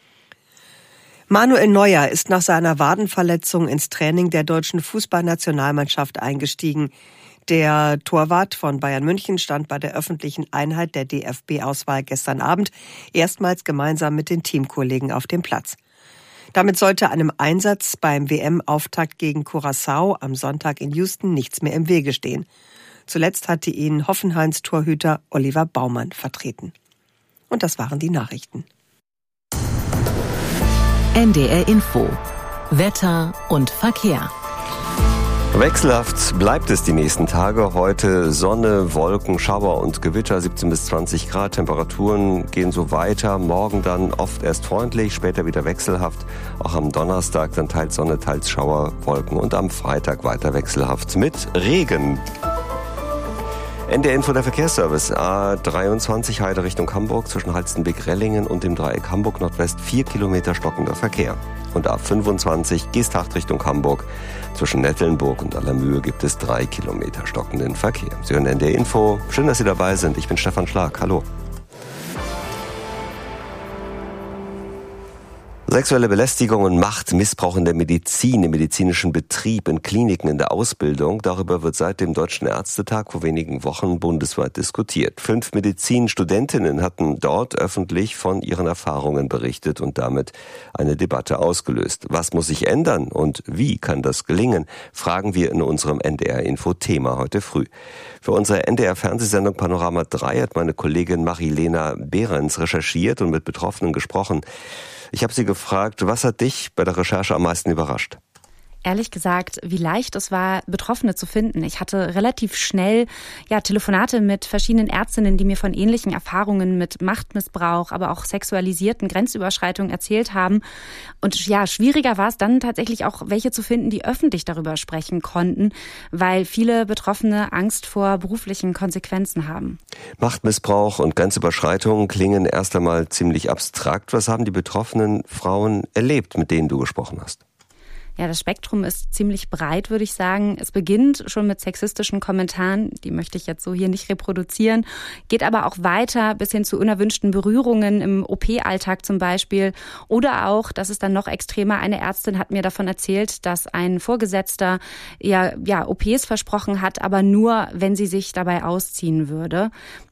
[SPEAKER 1] Manuel Neuer ist nach seiner Wadenverletzung ins Training der deutschen Fußballnationalmannschaft eingestiegen. Der Torwart von Bayern München stand bei der öffentlichen Einheit der DFB-Auswahl gestern Abend erstmals gemeinsam mit den Teamkollegen auf dem Platz. Damit sollte einem Einsatz beim WM-Auftakt gegen Curaçao am Sonntag in Houston nichts mehr im Wege stehen. Zuletzt hatte ihn Hoffenheims Torhüter Oliver Baumann vertreten. Und das waren die Nachrichten.
[SPEAKER 4] NDR Info. Wetter und Verkehr.
[SPEAKER 5] Wechselhaft bleibt es die nächsten Tage. Heute Sonne, Wolken, Schauer und Gewitter, 17 bis 20 Grad. Temperaturen gehen so weiter. Morgen dann oft erst freundlich, später wieder wechselhaft. Auch am Donnerstag dann teils Sonne, teils Schauer, Wolken und am Freitag weiter wechselhaft mit Regen. NDR Info, der Verkehrsservice. A23 Heide Richtung Hamburg zwischen Halstenbek-Rellingen und dem Dreieck Hamburg Nordwest 4 Kilometer stockender Verkehr. Und A25 Geesthacht Richtung Hamburg zwischen Nettelnburg und Allermühe gibt es 3 Kilometer stockenden Verkehr. Sie hören NDR Info. Schön, dass Sie dabei sind. Ich bin Stefan Schlag. Hallo. Sexuelle Belästigung und Machtmissbrauch in der Medizin, im medizinischen Betrieb, in Kliniken, in der Ausbildung. Darüber wird seit dem Deutschen Ärztetag vor wenigen Wochen bundesweit diskutiert. 5 Medizinstudentinnen hatten dort öffentlich von ihren Erfahrungen berichtet und damit eine Debatte ausgelöst. Was muss sich ändern und wie kann das gelingen? Fragen wir in unserem NDR-Info-Thema heute früh. Für unsere NDR-Fernsehsendung Panorama 3 hat meine Kollegin Marilena Behrens recherchiert und mit Betroffenen gesprochen. Ich habe sie gefragt, was hat dich bei der Recherche am meisten überrascht?
[SPEAKER 8] Ehrlich gesagt, wie leicht es war, Betroffene zu finden. Ich hatte relativ schnell Telefonate mit verschiedenen Ärztinnen, die mir von ähnlichen Erfahrungen mit Machtmissbrauch, aber auch sexualisierten Grenzüberschreitungen erzählt haben. Und schwieriger war es dann tatsächlich auch, welche zu finden, die öffentlich darüber sprechen konnten, weil viele Betroffene Angst vor beruflichen Konsequenzen haben.
[SPEAKER 5] Machtmissbrauch und Grenzüberschreitungen klingen erst einmal ziemlich abstrakt. Was haben die betroffenen Frauen erlebt, mit denen du gesprochen hast?
[SPEAKER 8] Ja, das Spektrum ist ziemlich breit, würde ich sagen. Es beginnt schon mit sexistischen Kommentaren, die möchte ich jetzt so hier nicht reproduzieren, geht aber auch weiter bis hin zu unerwünschten Berührungen im OP-Alltag zum Beispiel. Oder auch, das ist dann noch extremer, eine Ärztin hat mir davon erzählt, dass ein Vorgesetzter OPs versprochen hat, aber nur, wenn sie sich dabei ausziehen würde.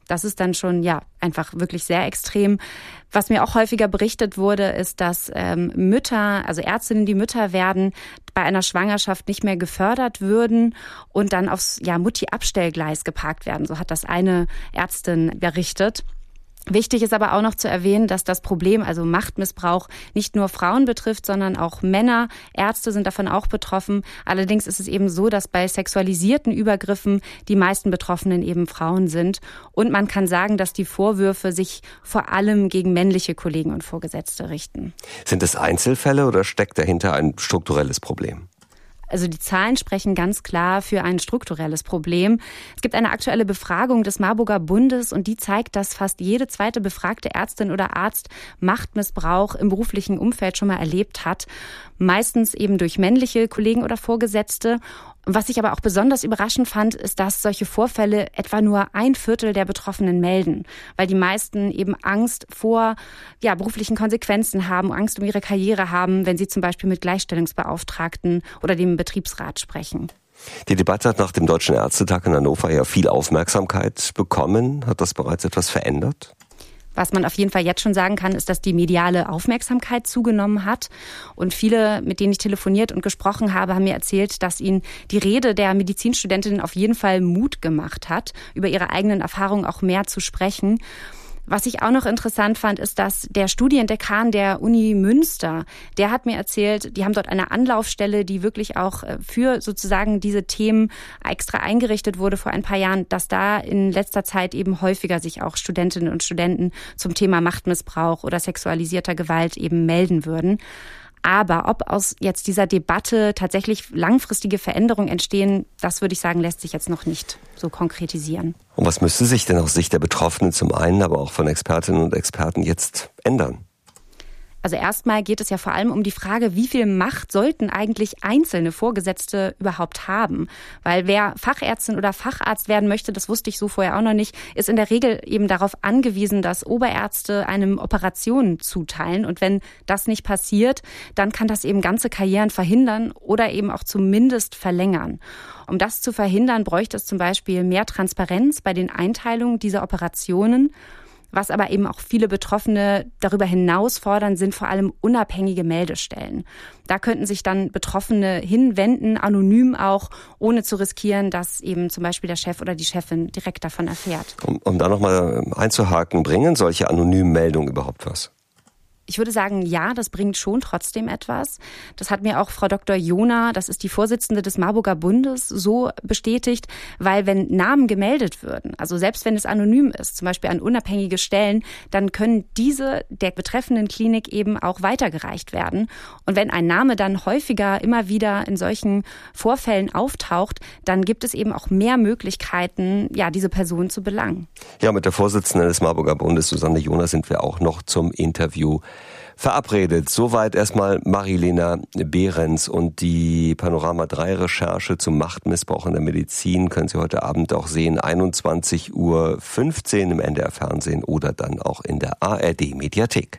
[SPEAKER 8] Das ist dann schon einfach wirklich sehr extrem. Was mir auch häufiger berichtet wurde, ist, dass Mütter, also Ärztinnen, die Mütter werden, bei einer Schwangerschaft nicht mehr gefördert würden und dann aufs Mutti-Abstellgleis geparkt werden. So hat das eine Ärztin berichtet. Wichtig ist aber auch noch zu erwähnen, dass das Problem, also Machtmissbrauch, nicht nur Frauen betrifft, sondern auch Männer. Ärzte sind davon auch betroffen. Allerdings ist es eben so, dass bei sexualisierten Übergriffen die meisten Betroffenen eben Frauen sind. Und man kann sagen, dass die Vorwürfe sich vor allem gegen männliche Kollegen und Vorgesetzte richten.
[SPEAKER 5] Sind es Einzelfälle oder steckt dahinter ein strukturelles Problem?
[SPEAKER 8] Also die Zahlen sprechen ganz klar für ein strukturelles Problem. Es gibt eine aktuelle Befragung des Marburger Bundes und die zeigt, dass fast jede zweite befragte Ärztin oder Arzt Machtmissbrauch im beruflichen Umfeld schon mal erlebt hat. Meistens eben durch männliche Kollegen oder Vorgesetzte. Was ich aber auch besonders überraschend fand, ist, dass solche Vorfälle etwa nur 1/4 der Betroffenen melden, weil die meisten eben Angst vor beruflichen Konsequenzen haben, Angst um ihre Karriere haben, wenn sie zum Beispiel mit Gleichstellungsbeauftragten oder dem Betriebsrat sprechen.
[SPEAKER 5] Die Debatte hat nach dem Deutschen Ärztetag in Hannover ja viel Aufmerksamkeit bekommen. Hat das bereits etwas verändert?
[SPEAKER 8] Was man auf jeden Fall jetzt schon sagen kann, ist, dass die mediale Aufmerksamkeit zugenommen hat. Und viele, mit denen ich telefoniert und gesprochen habe, haben mir erzählt, dass ihnen die Rede der Medizinstudentin auf jeden Fall Mut gemacht hat, über ihre eigenen Erfahrungen auch mehr zu sprechen. Was ich auch noch interessant fand, ist, dass der Studiendekan der Uni Münster, der hat mir erzählt, die haben dort eine Anlaufstelle, die wirklich auch für sozusagen diese Themen extra eingerichtet wurde vor ein paar Jahren, dass da in letzter Zeit eben häufiger sich auch Studentinnen und Studenten zum Thema Machtmissbrauch oder sexualisierter Gewalt eben melden würden. Aber ob aus jetzt dieser Debatte tatsächlich langfristige Veränderungen entstehen, das würde ich sagen, lässt sich jetzt noch nicht so konkretisieren.
[SPEAKER 5] Und was müsste sich denn aus Sicht der Betroffenen zum einen, aber auch von Expertinnen und Experten jetzt ändern?
[SPEAKER 8] Also erstmal geht es ja vor allem um die Frage, wie viel Macht sollten eigentlich einzelne Vorgesetzte überhaupt haben? Weil wer Fachärztin oder Facharzt werden möchte, das wusste ich so vorher auch noch nicht, ist in der Regel eben darauf angewiesen, dass Oberärzte einem Operationen zuteilen. Und wenn das nicht passiert, dann kann das eben ganze Karrieren verhindern oder eben auch zumindest verlängern. Um das zu verhindern, bräuchte es zum Beispiel mehr Transparenz bei den Einteilungen dieser Operationen. Was aber eben auch viele Betroffene darüber hinaus fordern, sind vor allem unabhängige Meldestellen. Da könnten sich dann Betroffene hinwenden, anonym auch, ohne zu riskieren, dass eben zum Beispiel der Chef oder die Chefin direkt davon erfährt.
[SPEAKER 5] Um da nochmal einzuhaken, bringen solche anonymen Meldungen überhaupt was?
[SPEAKER 8] Ich würde sagen, ja, das bringt schon trotzdem etwas. Das hat mir auch Frau Dr. Jona, das ist die Vorsitzende des Marburger Bundes, so bestätigt, weil wenn Namen gemeldet würden, also selbst wenn es anonym ist, zum Beispiel an unabhängige Stellen, dann können diese der betreffenden Klinik eben auch weitergereicht werden. Und wenn ein Name dann häufiger immer wieder in solchen Vorfällen auftaucht, dann gibt es eben auch mehr Möglichkeiten, diese Person zu belangen.
[SPEAKER 5] Ja, mit der Vorsitzenden des Marburger Bundes, Susanne Jona, sind wir auch noch zum Interview verabredet. Soweit erstmal Marilena Behrens und die Panorama 3 Recherche zum Machtmissbrauch in der Medizin können Sie heute Abend auch sehen, 21:15 Uhr im NDR Fernsehen oder dann auch in der ARD Mediathek.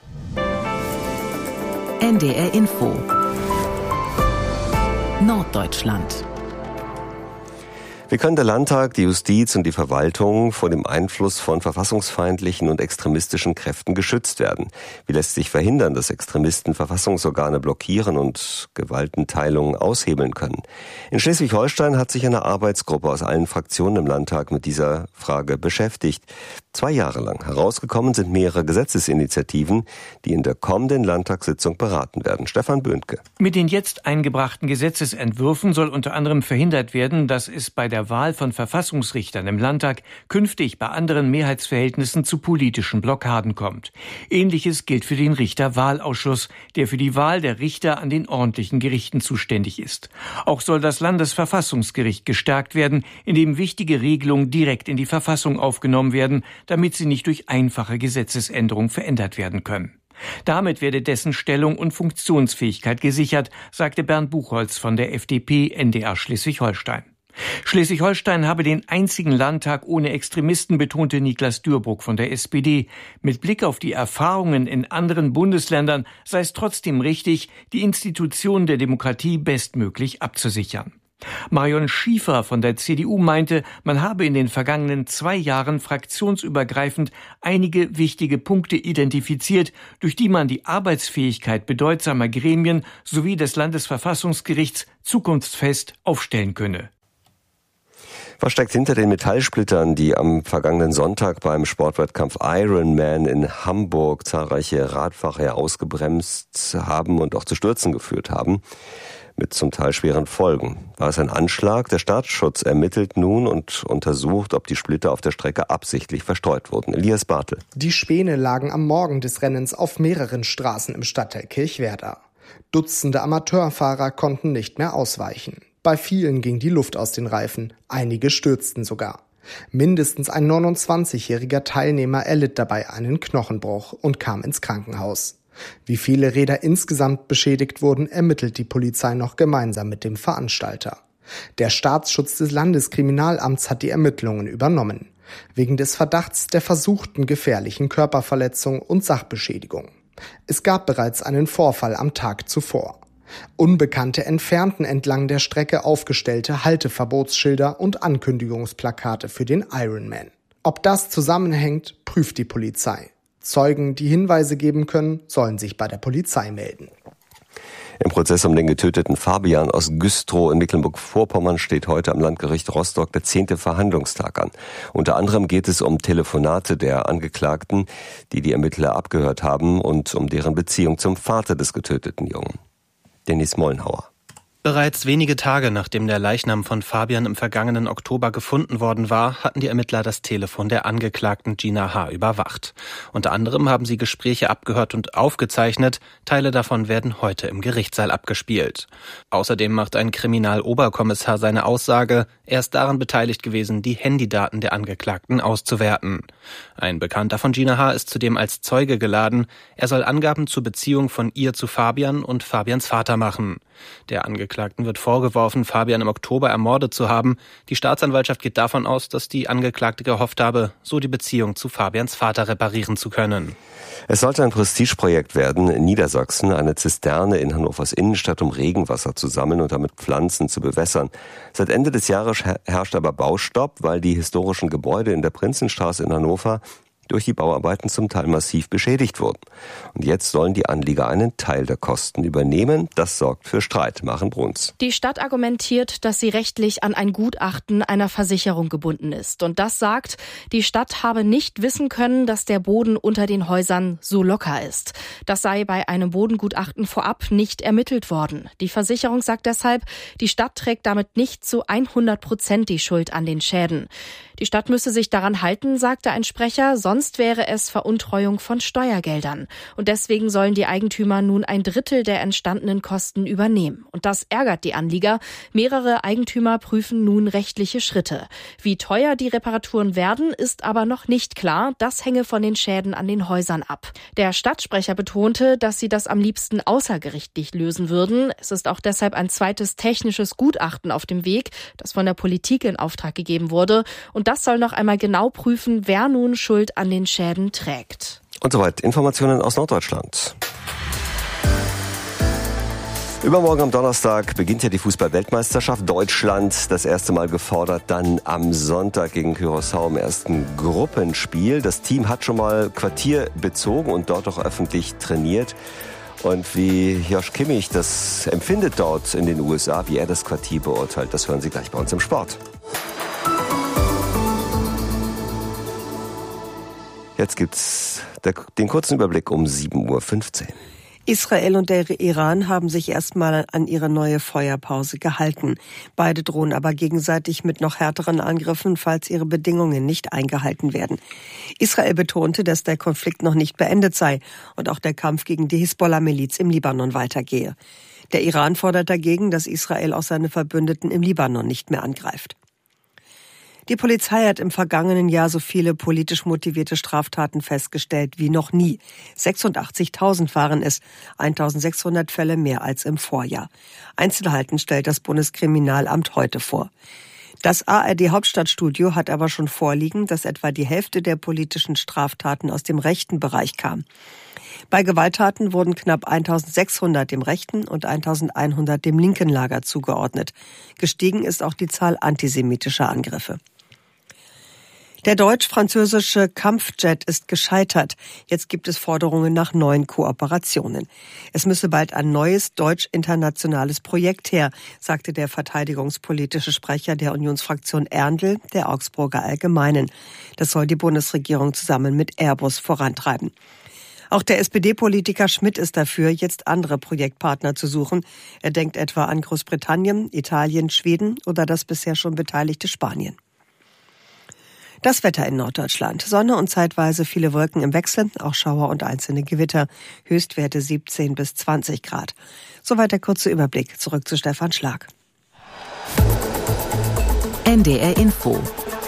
[SPEAKER 4] NDR Info Norddeutschland.
[SPEAKER 5] Wie können der Landtag, die Justiz und die Verwaltung vor dem Einfluss von verfassungsfeindlichen und extremistischen Kräften geschützt werden? Wie lässt sich verhindern, dass Extremisten Verfassungsorgane blockieren und Gewaltenteilungen aushebeln können? In Schleswig-Holstein hat sich eine Arbeitsgruppe aus allen Fraktionen im Landtag mit dieser Frage beschäftigt. 2 Jahre lang. Herausgekommen sind mehrere Gesetzesinitiativen, die in der kommenden Landtagssitzung beraten werden. Stefan Böhnke.
[SPEAKER 9] Mit den jetzt eingebrachten Gesetzesentwürfen soll unter anderem verhindert werden, dass es bei der Wahl von Verfassungsrichtern im Landtag künftig bei anderen Mehrheitsverhältnissen zu politischen Blockaden kommt. Ähnliches gilt für den Richterwahlausschuss, der für die Wahl der Richter an den ordentlichen Gerichten zuständig ist. Auch soll das Landesverfassungsgericht gestärkt werden, indem wichtige Regelungen direkt in die Verfassung aufgenommen werden, damit sie nicht durch einfache Gesetzesänderungen verändert werden können. Damit werde dessen Stellung und Funktionsfähigkeit gesichert, sagte Bernd Buchholz von der FDP NDR Schleswig-Holstein. Schleswig-Holstein habe den einzigen Landtag ohne Extremisten, betonte Niklas Dürburg von der SPD. Mit Blick auf die Erfahrungen in anderen Bundesländern sei es trotzdem richtig, die Institutionen der Demokratie bestmöglich abzusichern. Marion Schiefer von der CDU meinte, man habe in den vergangenen 2 Jahren fraktionsübergreifend einige wichtige Punkte identifiziert, durch die man die Arbeitsfähigkeit bedeutsamer Gremien sowie des Landesverfassungsgerichts zukunftsfest aufstellen könne.
[SPEAKER 5] Was steckt hinter den Metallsplittern, die am vergangenen Sonntag beim Sportwettkampf Ironman in Hamburg zahlreiche Radfahrer ausgebremst haben und auch zu Stürzen geführt haben? Mit zum Teil schweren Folgen. War es ein Anschlag? Der Staatsschutz ermittelt nun und untersucht, ob die Splitter auf der Strecke absichtlich verstreut wurden. Elias Bartel.
[SPEAKER 10] Die Späne lagen am Morgen des Rennens auf mehreren Straßen im Stadtteil Kirchwerder. Dutzende Amateurfahrer konnten nicht mehr ausweichen. Bei vielen ging die Luft aus den Reifen, einige stürzten sogar. Mindestens ein 29-jähriger Teilnehmer erlitt dabei einen Knochenbruch und kam ins Krankenhaus. Wie viele Räder insgesamt beschädigt wurden, ermittelt die Polizei noch gemeinsam mit dem Veranstalter. Der Staatsschutz des Landeskriminalamts hat die Ermittlungen übernommen, wegen des Verdachts der versuchten gefährlichen Körperverletzung und Sachbeschädigung. Es gab bereits einen Vorfall am Tag zuvor. Unbekannte entfernten entlang der Strecke aufgestellte Halteverbotsschilder und Ankündigungsplakate für den Ironman. Ob das zusammenhängt, prüft die Polizei. Zeugen, die Hinweise geben können, sollen sich bei der Polizei melden.
[SPEAKER 5] Im Prozess um den getöteten Fabian aus Güstrow in Mecklenburg-Vorpommern steht heute am Landgericht Rostock der 10. Verhandlungstag an. Unter anderem geht es um Telefonate der Angeklagten, die die Ermittler abgehört haben, und um deren Beziehung zum Vater des getöteten Jungen. Dennis Mollenhauer.
[SPEAKER 11] Bereits wenige Tage nachdem der Leichnam von Fabian im vergangenen Oktober gefunden worden war, hatten die Ermittler das Telefon der Angeklagten Gina H. überwacht. Unter anderem haben sie Gespräche abgehört und aufgezeichnet. Teile davon werden heute im Gerichtssaal abgespielt. Außerdem macht ein Kriminaloberkommissar seine Aussage, er ist daran beteiligt gewesen, die Handydaten der Angeklagten auszuwerten. Ein Bekannter von Gina H. ist zudem als Zeuge geladen. Er soll Angaben zur Beziehung von ihr zu Fabian und Fabians Vater machen. Der Angeklagten wird vorgeworfen, Fabian im Oktober ermordet zu haben. Die Staatsanwaltschaft geht davon aus, dass die Angeklagte gehofft habe, so die Beziehung zu Fabians Vater reparieren zu können.
[SPEAKER 5] Es sollte ein Prestigeprojekt werden, in Niedersachsen eine Zisterne in Hannovers Innenstadt, um Regenwasser zu sammeln und damit Pflanzen zu bewässern. Seit Ende des Jahres herrscht aber Baustopp, weil die historischen Gebäude in der Prinzenstraße in Hannover durch die Bauarbeiten zum Teil massiv beschädigt wurden. Und jetzt sollen die Anlieger einen Teil der Kosten übernehmen. Das sorgt für Streit. Maren Bruns.
[SPEAKER 12] Die Stadt argumentiert, dass sie rechtlich an ein Gutachten einer Versicherung gebunden ist. Und das sagt, die Stadt habe nicht wissen können, dass der Boden unter den Häusern so locker ist. Das sei bei einem Bodengutachten vorab nicht ermittelt worden. Die Versicherung sagt deshalb, die Stadt trägt damit nicht zu 100% die Schuld an den Schäden. Die Stadt müsse sich daran halten, sagte ein Sprecher, sonst wäre es Veruntreuung von Steuergeldern. Und deswegen sollen die Eigentümer nun 1/3 der entstandenen Kosten übernehmen. Und das ärgert die Anlieger. Mehrere Eigentümer prüfen nun rechtliche Schritte. Wie teuer die Reparaturen werden, ist aber noch nicht klar. Das hänge von den Schäden an den Häusern ab. Der Stadtsprecher betonte, dass sie das am liebsten außergerichtlich lösen würden. Es ist auch deshalb ein zweites technisches Gutachten auf dem Weg, das von der Politik in Auftrag gegeben wurde. Und das soll noch einmal genau prüfen, wer nun Schuld an den Schäden trägt.
[SPEAKER 5] Und soweit Informationen aus Norddeutschland. Übermorgen am Donnerstag beginnt ja die Fußball-Weltmeisterschaft. Deutschland das erste Mal gefordert, dann am Sonntag gegen Curaçao im ersten Gruppenspiel. Das Team hat schon mal Quartier bezogen und dort auch öffentlich trainiert. Und wie Josh Kimmich das empfindet dort in den USA, wie er das Quartier beurteilt, das hören Sie gleich bei uns im Sport. Jetzt gibt's den kurzen Überblick um 7:15 Uhr.
[SPEAKER 1] Israel und der Iran haben sich erstmal an ihre neue Feuerpause gehalten. Beide drohen aber gegenseitig mit noch härteren Angriffen, falls ihre Bedingungen nicht eingehalten werden. Israel betonte, dass der Konflikt noch nicht beendet sei und auch der Kampf gegen die Hisbollah-Miliz im Libanon weitergehe. Der Iran fordert dagegen, dass Israel auch seine Verbündeten im Libanon nicht mehr angreift. Die Polizei hat im vergangenen Jahr so viele politisch motivierte Straftaten festgestellt wie noch nie. 86.000 waren es, 1.600 Fälle mehr als im Vorjahr. Einzelheiten stellt das Bundeskriminalamt heute vor. Das ARD-Hauptstadtstudio hat aber schon vorliegen, dass etwa die Hälfte der politischen Straftaten aus dem rechten Bereich kam. Bei Gewalttaten wurden knapp 1.600 dem rechten und 1.100 dem linken Lager zugeordnet. Gestiegen ist auch die Zahl antisemitischer Angriffe. Der deutsch-französische Kampfjet ist gescheitert. Jetzt gibt es Forderungen nach neuen Kooperationen. Es müsse bald ein neues deutsch-internationales Projekt her, sagte der verteidigungspolitische Sprecher der Unionsfraktion Erndl der Augsburger Allgemeinen. Das soll die Bundesregierung zusammen mit Airbus vorantreiben. Auch der SPD-Politiker Schmidt ist dafür, jetzt andere Projektpartner zu suchen. Er denkt etwa an Großbritannien, Italien, Schweden oder das bisher schon beteiligte Spanien. Das Wetter in Norddeutschland. Sonne und zeitweise viele Wolken im Wechsel, auch Schauer und einzelne Gewitter. Höchstwerte 17 bis 20 Grad. Soweit der kurze Überblick. Zurück zu Stefan Schlag.
[SPEAKER 4] NDR Info.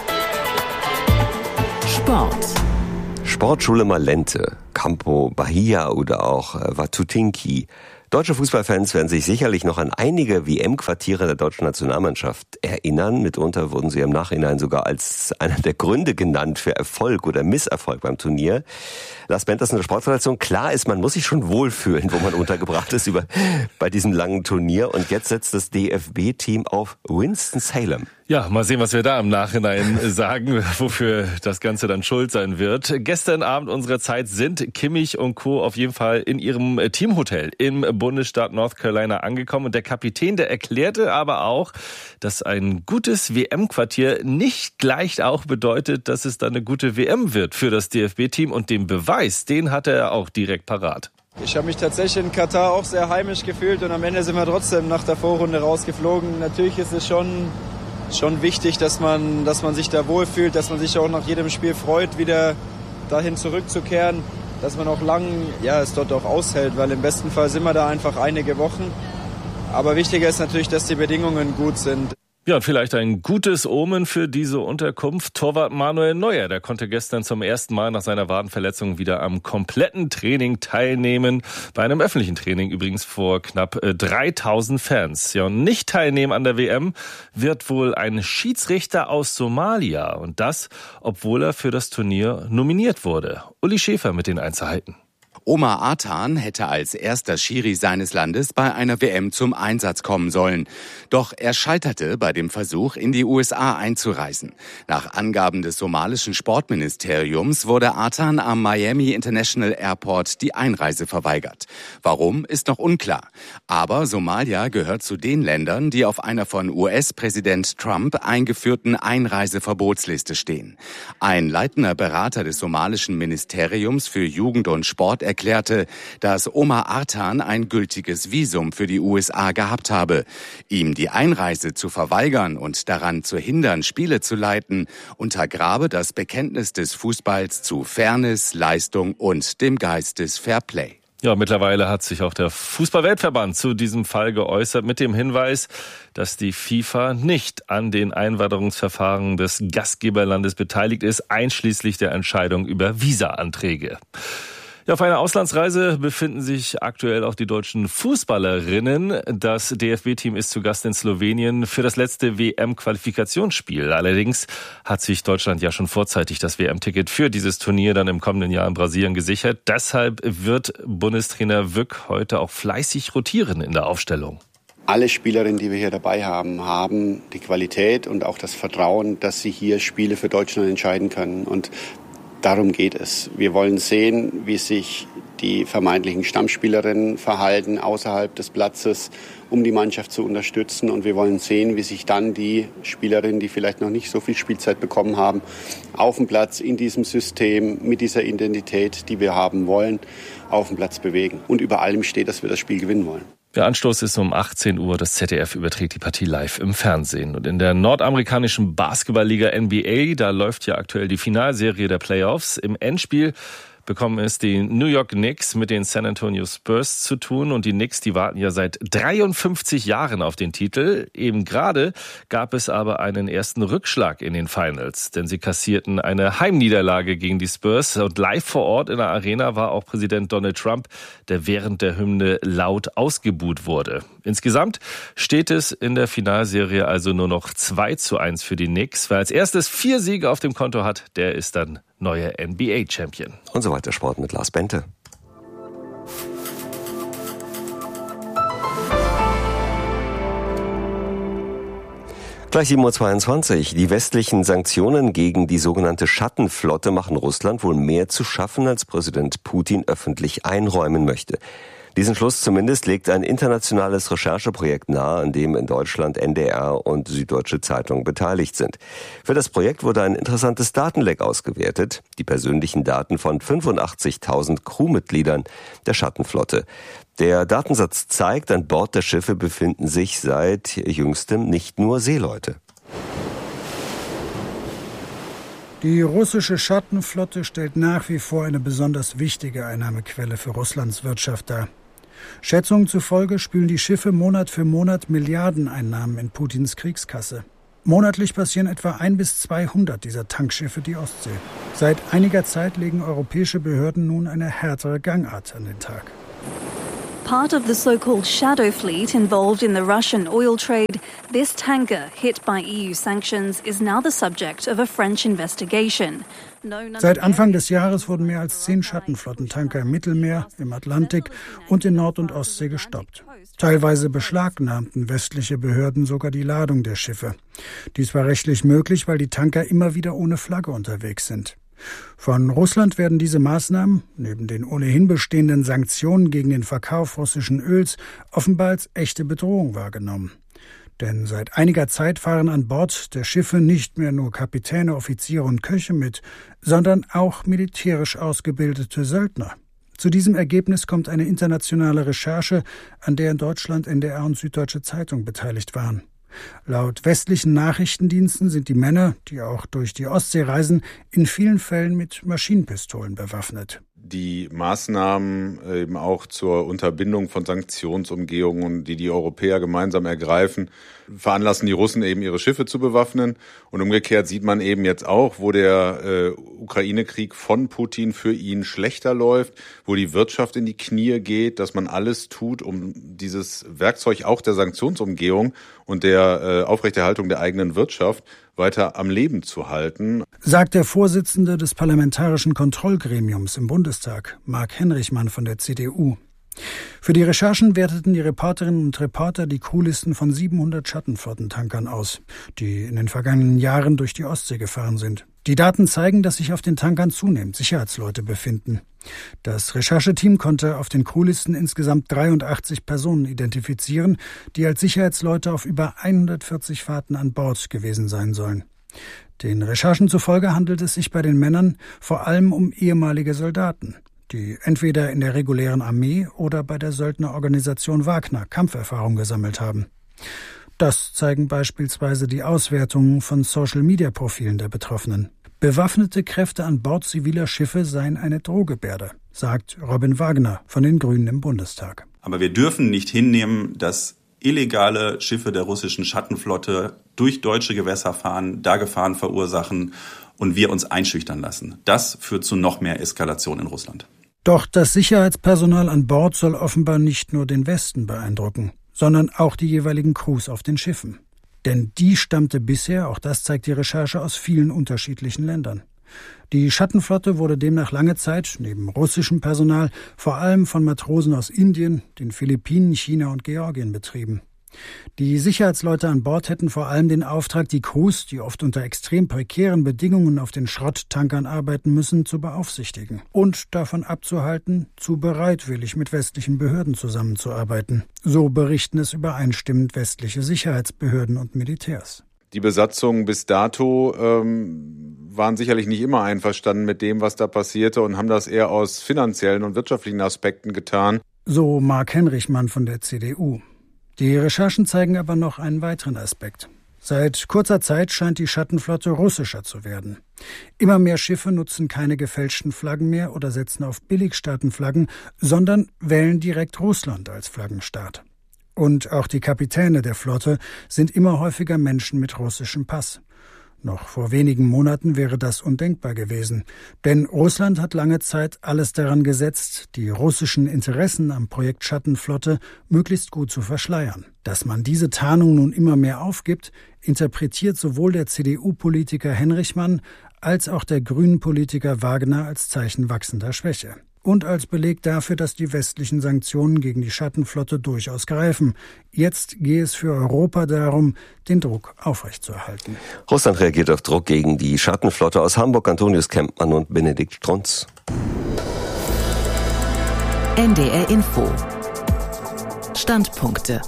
[SPEAKER 4] Sport.
[SPEAKER 5] Sportschule Malente, Campo Bahia oder auch Watutinki. Deutsche Fußballfans werden sich sicherlich noch an einige WM-Quartiere der deutschen Nationalmannschaft erinnern. Mitunter wurden sie im Nachhinein sogar als einer der Gründe genannt für Erfolg oder Misserfolg beim Turnier. Lars Benters in der Sportredaktion. Klar ist, man muss sich schon wohlfühlen, wo man untergebracht ist bei diesem langen Turnier. Und jetzt setzt das DFB-Team auf Winston-Salem.
[SPEAKER 6] Ja, mal sehen, was wir da im Nachhinein sagen, wofür das Ganze dann schuld sein wird. Gestern Abend unserer Zeit sind Kimmich und Co. auf jeden Fall in ihrem Teamhotel im Bundesstaat North Carolina angekommen. Und der Kapitän, der erklärte aber auch, dass ein gutes WM-Quartier nicht gleich auch bedeutet, dass es dann eine gute WM wird für das DFB-Team. Und den Beweis, den hatte er auch direkt parat.
[SPEAKER 13] Ich habe mich tatsächlich in Katar auch sehr heimisch gefühlt und am Ende sind wir trotzdem nach der Vorrunde rausgeflogen. Natürlich ist es schon wichtig, dass man sich da wohlfühlt, dass man sich auch nach jedem Spiel freut, wieder dahin zurückzukehren, dass man auch lang es dort auch aushält, weil im besten Fall sind wir da einfach einige Wochen. Aber wichtiger ist natürlich, dass die Bedingungen gut sind.
[SPEAKER 6] Ja, und vielleicht ein gutes Omen für diese Unterkunft. Torwart Manuel Neuer, der konnte gestern zum ersten Mal nach seiner Wadenverletzung wieder am kompletten Training teilnehmen. Bei einem öffentlichen Training übrigens vor knapp 3.000 Fans. Ja, und nicht teilnehmen an der WM wird wohl ein Schiedsrichter aus Somalia. Und das, obwohl er für das Turnier nominiert wurde. Uli Schäfer mit den Einzelheiten.
[SPEAKER 15] Omar Artan hätte als erster Schiri seines Landes bei einer WM zum Einsatz kommen sollen. Doch er scheiterte bei dem Versuch, in die USA einzureisen. Nach Angaben des somalischen Sportministeriums wurde Artan am Miami International Airport die Einreise verweigert. Warum, ist noch unklar. Aber Somalia gehört zu den Ländern, die auf einer von US-Präsident Trump eingeführten Einreiseverbotsliste stehen. Ein leitender Berater des somalischen Ministeriums für Jugend und Sport erklärte, dass Omar Artan ein gültiges Visum für die USA gehabt habe. Ihm die Einreise zu verweigern und daran zu hindern, Spiele zu leiten, untergrabe das Bekenntnis des Fußballs zu Fairness, Leistung und dem Geist des Fairplay.
[SPEAKER 6] Ja, mittlerweile hat sich auch der Fußball-Weltverband zu diesem Fall geäußert mit dem Hinweis, dass die FIFA nicht an den Einwanderungsverfahren des Gastgeberlandes beteiligt ist, einschließlich der Entscheidung über Visa-Anträge. Ja, auf einer Auslandsreise befinden sich aktuell auch die deutschen Fußballerinnen. Das DFB-Team ist zu Gast in Slowenien für das letzte WM-Qualifikationsspiel. Allerdings hat sich Deutschland ja schon vorzeitig das WM-Ticket für dieses Turnier dann im kommenden Jahr in Brasilien gesichert. Deshalb wird Bundestrainer Wück heute auch fleißig rotieren in der Aufstellung.
[SPEAKER 16] Alle Spielerinnen, die wir hier dabei haben, haben die Qualität und auch das Vertrauen, dass sie hier Spiele für Deutschland entscheiden können. Und darum geht es. Wir wollen sehen, wie sich die vermeintlichen Stammspielerinnen verhalten außerhalb des Platzes, um die Mannschaft zu unterstützen. Und wir wollen sehen, wie sich dann die Spielerinnen, die vielleicht noch nicht so viel Spielzeit bekommen haben, auf dem Platz in diesem System mit dieser Identität, die wir haben wollen, auf dem Platz bewegen. Und über allem steht, dass wir das Spiel gewinnen wollen.
[SPEAKER 6] Der Anstoß ist um 18 Uhr. Das ZDF überträgt die Partie live im Fernsehen. Und in der nordamerikanischen Basketballliga NBA, da läuft ja aktuell die Finalserie der Playoffs. Im Endspiel bekommen es die New York Knicks mit den San Antonio Spurs zu tun. Und die Knicks, die warten ja seit 53 Jahren auf den Titel. Eben gerade gab es aber einen ersten Rückschlag in den Finals, denn sie kassierten eine Heimniederlage gegen die Spurs. Und live vor Ort in der Arena war auch Präsident Donald Trump, der während der Hymne laut ausgebuht wurde. Insgesamt steht es in der Finalserie also nur noch 2:1 für die Knicks. Wer als erstes 4 Siege auf dem Konto hat, der ist dann neuer NBA-Champion.
[SPEAKER 5] Und so weiter Sport mit Lars Bente. Gleich 7:22 Uhr. Die westlichen Sanktionen gegen die sogenannte Schattenflotte machen Russland wohl mehr zu schaffen, als Präsident Putin öffentlich einräumen möchte. Diesen Schluss zumindest legt ein internationales Rechercheprojekt nahe, an dem in Deutschland NDR und Süddeutsche Zeitung beteiligt sind. Für das Projekt wurde ein interessantes Datenleck ausgewertet, die persönlichen Daten von 85.000 Crewmitgliedern der Schattenflotte. Der Datensatz zeigt, an Bord der Schiffe befinden sich seit jüngstem nicht nur Seeleute.
[SPEAKER 14] Die russische Schattenflotte stellt nach wie vor eine besonders wichtige Einnahmequelle für Russlands Wirtschaft dar. Schätzungen zufolge spülen die Schiffe Monat für Monat Milliardeneinnahmen in Putins Kriegskasse. Monatlich passieren etwa 1 bis 200 dieser Tankschiffe die Ostsee. Seit einiger Zeit legen europäische Behörden nun eine härtere Gangart an den Tag.
[SPEAKER 17] Part of the so-called shadow fleet involved in the Russian oil trade, this tanker hit by EU sanctions is now the subject of a French investigation.
[SPEAKER 14] Seit Anfang des Jahres wurden mehr als 10 Schattenflottentanker im Mittelmeer, im Atlantik und in Nord- und Ostsee gestoppt. Teilweise beschlagnahmten westliche Behörden sogar die Ladung der Schiffe. Dies war rechtlich möglich, weil die Tanker immer wieder ohne Flagge unterwegs sind. Von Russland werden diese Maßnahmen, neben den ohnehin bestehenden Sanktionen gegen den Verkauf russischen Öls, offenbar als echte Bedrohung wahrgenommen. Denn seit einiger Zeit fahren an Bord der Schiffe nicht mehr nur Kapitäne, Offiziere und Köche mit, sondern auch militärisch ausgebildete Söldner. Zu diesem Ergebnis kommt eine internationale Recherche, an der in Deutschland NDR und Süddeutsche Zeitung beteiligt waren. Laut westlichen Nachrichtendiensten sind die Männer, die auch durch die Ostsee reisen, in vielen Fällen mit Maschinenpistolen bewaffnet.
[SPEAKER 18] Die Maßnahmen eben auch zur Unterbindung von Sanktionsumgehungen, die die Europäer gemeinsam ergreifen, veranlassen die Russen eben ihre Schiffe zu bewaffnen. Und umgekehrt sieht man eben jetzt auch, wo der Ukraine-Krieg von Putin für ihn schlechter läuft, wo die Wirtschaft in die Knie geht, dass man alles tut, um dieses Werkzeug auch der Sanktionsumgehung und der Aufrechterhaltung der eigenen Wirtschaft weiter am Leben zu halten.
[SPEAKER 14] Sagt der Vorsitzende des Parlamentarischen Kontrollgremiums im Bundestag, Marc Henrichmann von der CDU. Für die Recherchen werteten die Reporterinnen und Reporter die Crewlisten von 700 Schattenflottentankern aus, die in den vergangenen Jahren durch die Ostsee gefahren sind. Die Daten zeigen, dass sich auf den Tankern zunehmend Sicherheitsleute befinden. Das Rechercheteam konnte auf den Crewlisten insgesamt 83 Personen identifizieren, die als Sicherheitsleute auf über 140 Fahrten an Bord gewesen sein sollen. Den Recherchen zufolge handelt es sich bei den Männern vor allem um ehemalige Soldaten, die entweder in der regulären Armee oder bei der Söldnerorganisation Wagner Kampferfahrung gesammelt haben. Das zeigen beispielsweise die Auswertungen von Social-Media-Profilen der Betroffenen. Bewaffnete Kräfte an Bord ziviler Schiffe seien eine Drohgebärde, sagt Robin Wagner von den Grünen im Bundestag.
[SPEAKER 19] Aber wir dürfen nicht hinnehmen, dass illegale Schiffe der russischen Schattenflotte durch deutsche Gewässer fahren, da Gefahren verursachen und wir uns einschüchtern lassen. Das führt zu noch mehr Eskalation in Russland.
[SPEAKER 14] Doch das Sicherheitspersonal an Bord soll offenbar nicht nur den Westen beeindrucken, sondern auch die jeweiligen Crews auf den Schiffen. Denn die stammte bisher, auch das zeigt die Recherche, aus vielen unterschiedlichen Ländern. Die Schattenflotte wurde demnach lange Zeit, neben russischem Personal, vor allem von Matrosen aus Indien, den Philippinen, China und Georgien betrieben. Die Sicherheitsleute an Bord hätten vor allem den Auftrag, die Crews, die oft unter extrem prekären Bedingungen auf den Schrotttankern arbeiten müssen, zu beaufsichtigen und davon abzuhalten, zu bereitwillig mit westlichen Behörden zusammenzuarbeiten. So berichten es übereinstimmend westliche Sicherheitsbehörden und Militärs.
[SPEAKER 18] Die Besatzungen bis dato waren sicherlich nicht immer einverstanden mit dem, was da passierte und haben das eher aus finanziellen und wirtschaftlichen Aspekten getan.
[SPEAKER 14] So Marc Henrichmann von der CDU. Die Recherchen zeigen aber noch einen weiteren Aspekt. Seit kurzer Zeit scheint die Schattenflotte russischer zu werden. Immer mehr Schiffe nutzen keine gefälschten Flaggen mehr oder setzen auf Billigstaatenflaggen, sondern wählen direkt Russland als Flaggenstaat. Und auch die Kapitäne der Flotte sind immer häufiger Menschen mit russischem Pass. Noch vor wenigen Monaten wäre das undenkbar gewesen. Denn Russland hat lange Zeit alles daran gesetzt, die russischen Interessen am Projekt Schattenflotte möglichst gut zu verschleiern. Dass man diese Tarnung nun immer mehr aufgibt, interpretiert sowohl der CDU-Politiker Henrichmann als auch der Grünen-Politiker Wagner als Zeichen wachsender Schwäche. Und als Beleg dafür, dass die westlichen Sanktionen gegen die Schattenflotte durchaus greifen. Jetzt gehe es für Europa darum, den Druck aufrechtzuerhalten.
[SPEAKER 5] Russland reagiert auf Druck gegen die Schattenflotte. Aus Hamburg Antonius Kempmann und Benedikt Strunz.
[SPEAKER 4] NDR Info. Standpunkte.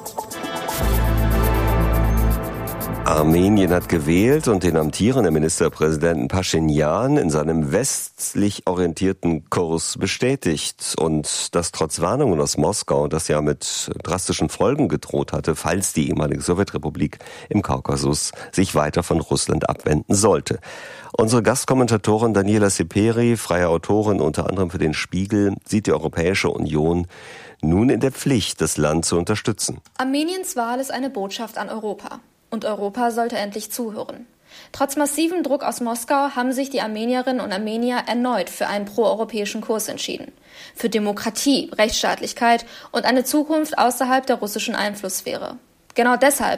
[SPEAKER 5] Armenien hat gewählt und den amtierenden Ministerpräsidenten Paschinjan in seinem westlich orientierten Kurs bestätigt. Und das trotz Warnungen aus Moskau, das ja mit drastischen Folgen gedroht hatte, falls die ehemalige Sowjetrepublik im Kaukasus sich weiter von Russland abwenden sollte. Unsere Gastkommentatorin Daniela Seperi, freie Autorin unter anderem für den Spiegel, sieht die Europäische Union nun in der Pflicht, das Land zu unterstützen.
[SPEAKER 2] Armeniens Wahl ist eine Botschaft an Europa. Und Europa sollte endlich zuhören. Trotz massivem Druck aus Moskau haben sich die Armenierinnen und Armenier erneut für einen proeuropäischen Kurs entschieden. Für Demokratie, Rechtsstaatlichkeit und eine Zukunft außerhalb der russischen Einflusssphäre. Genau deshalb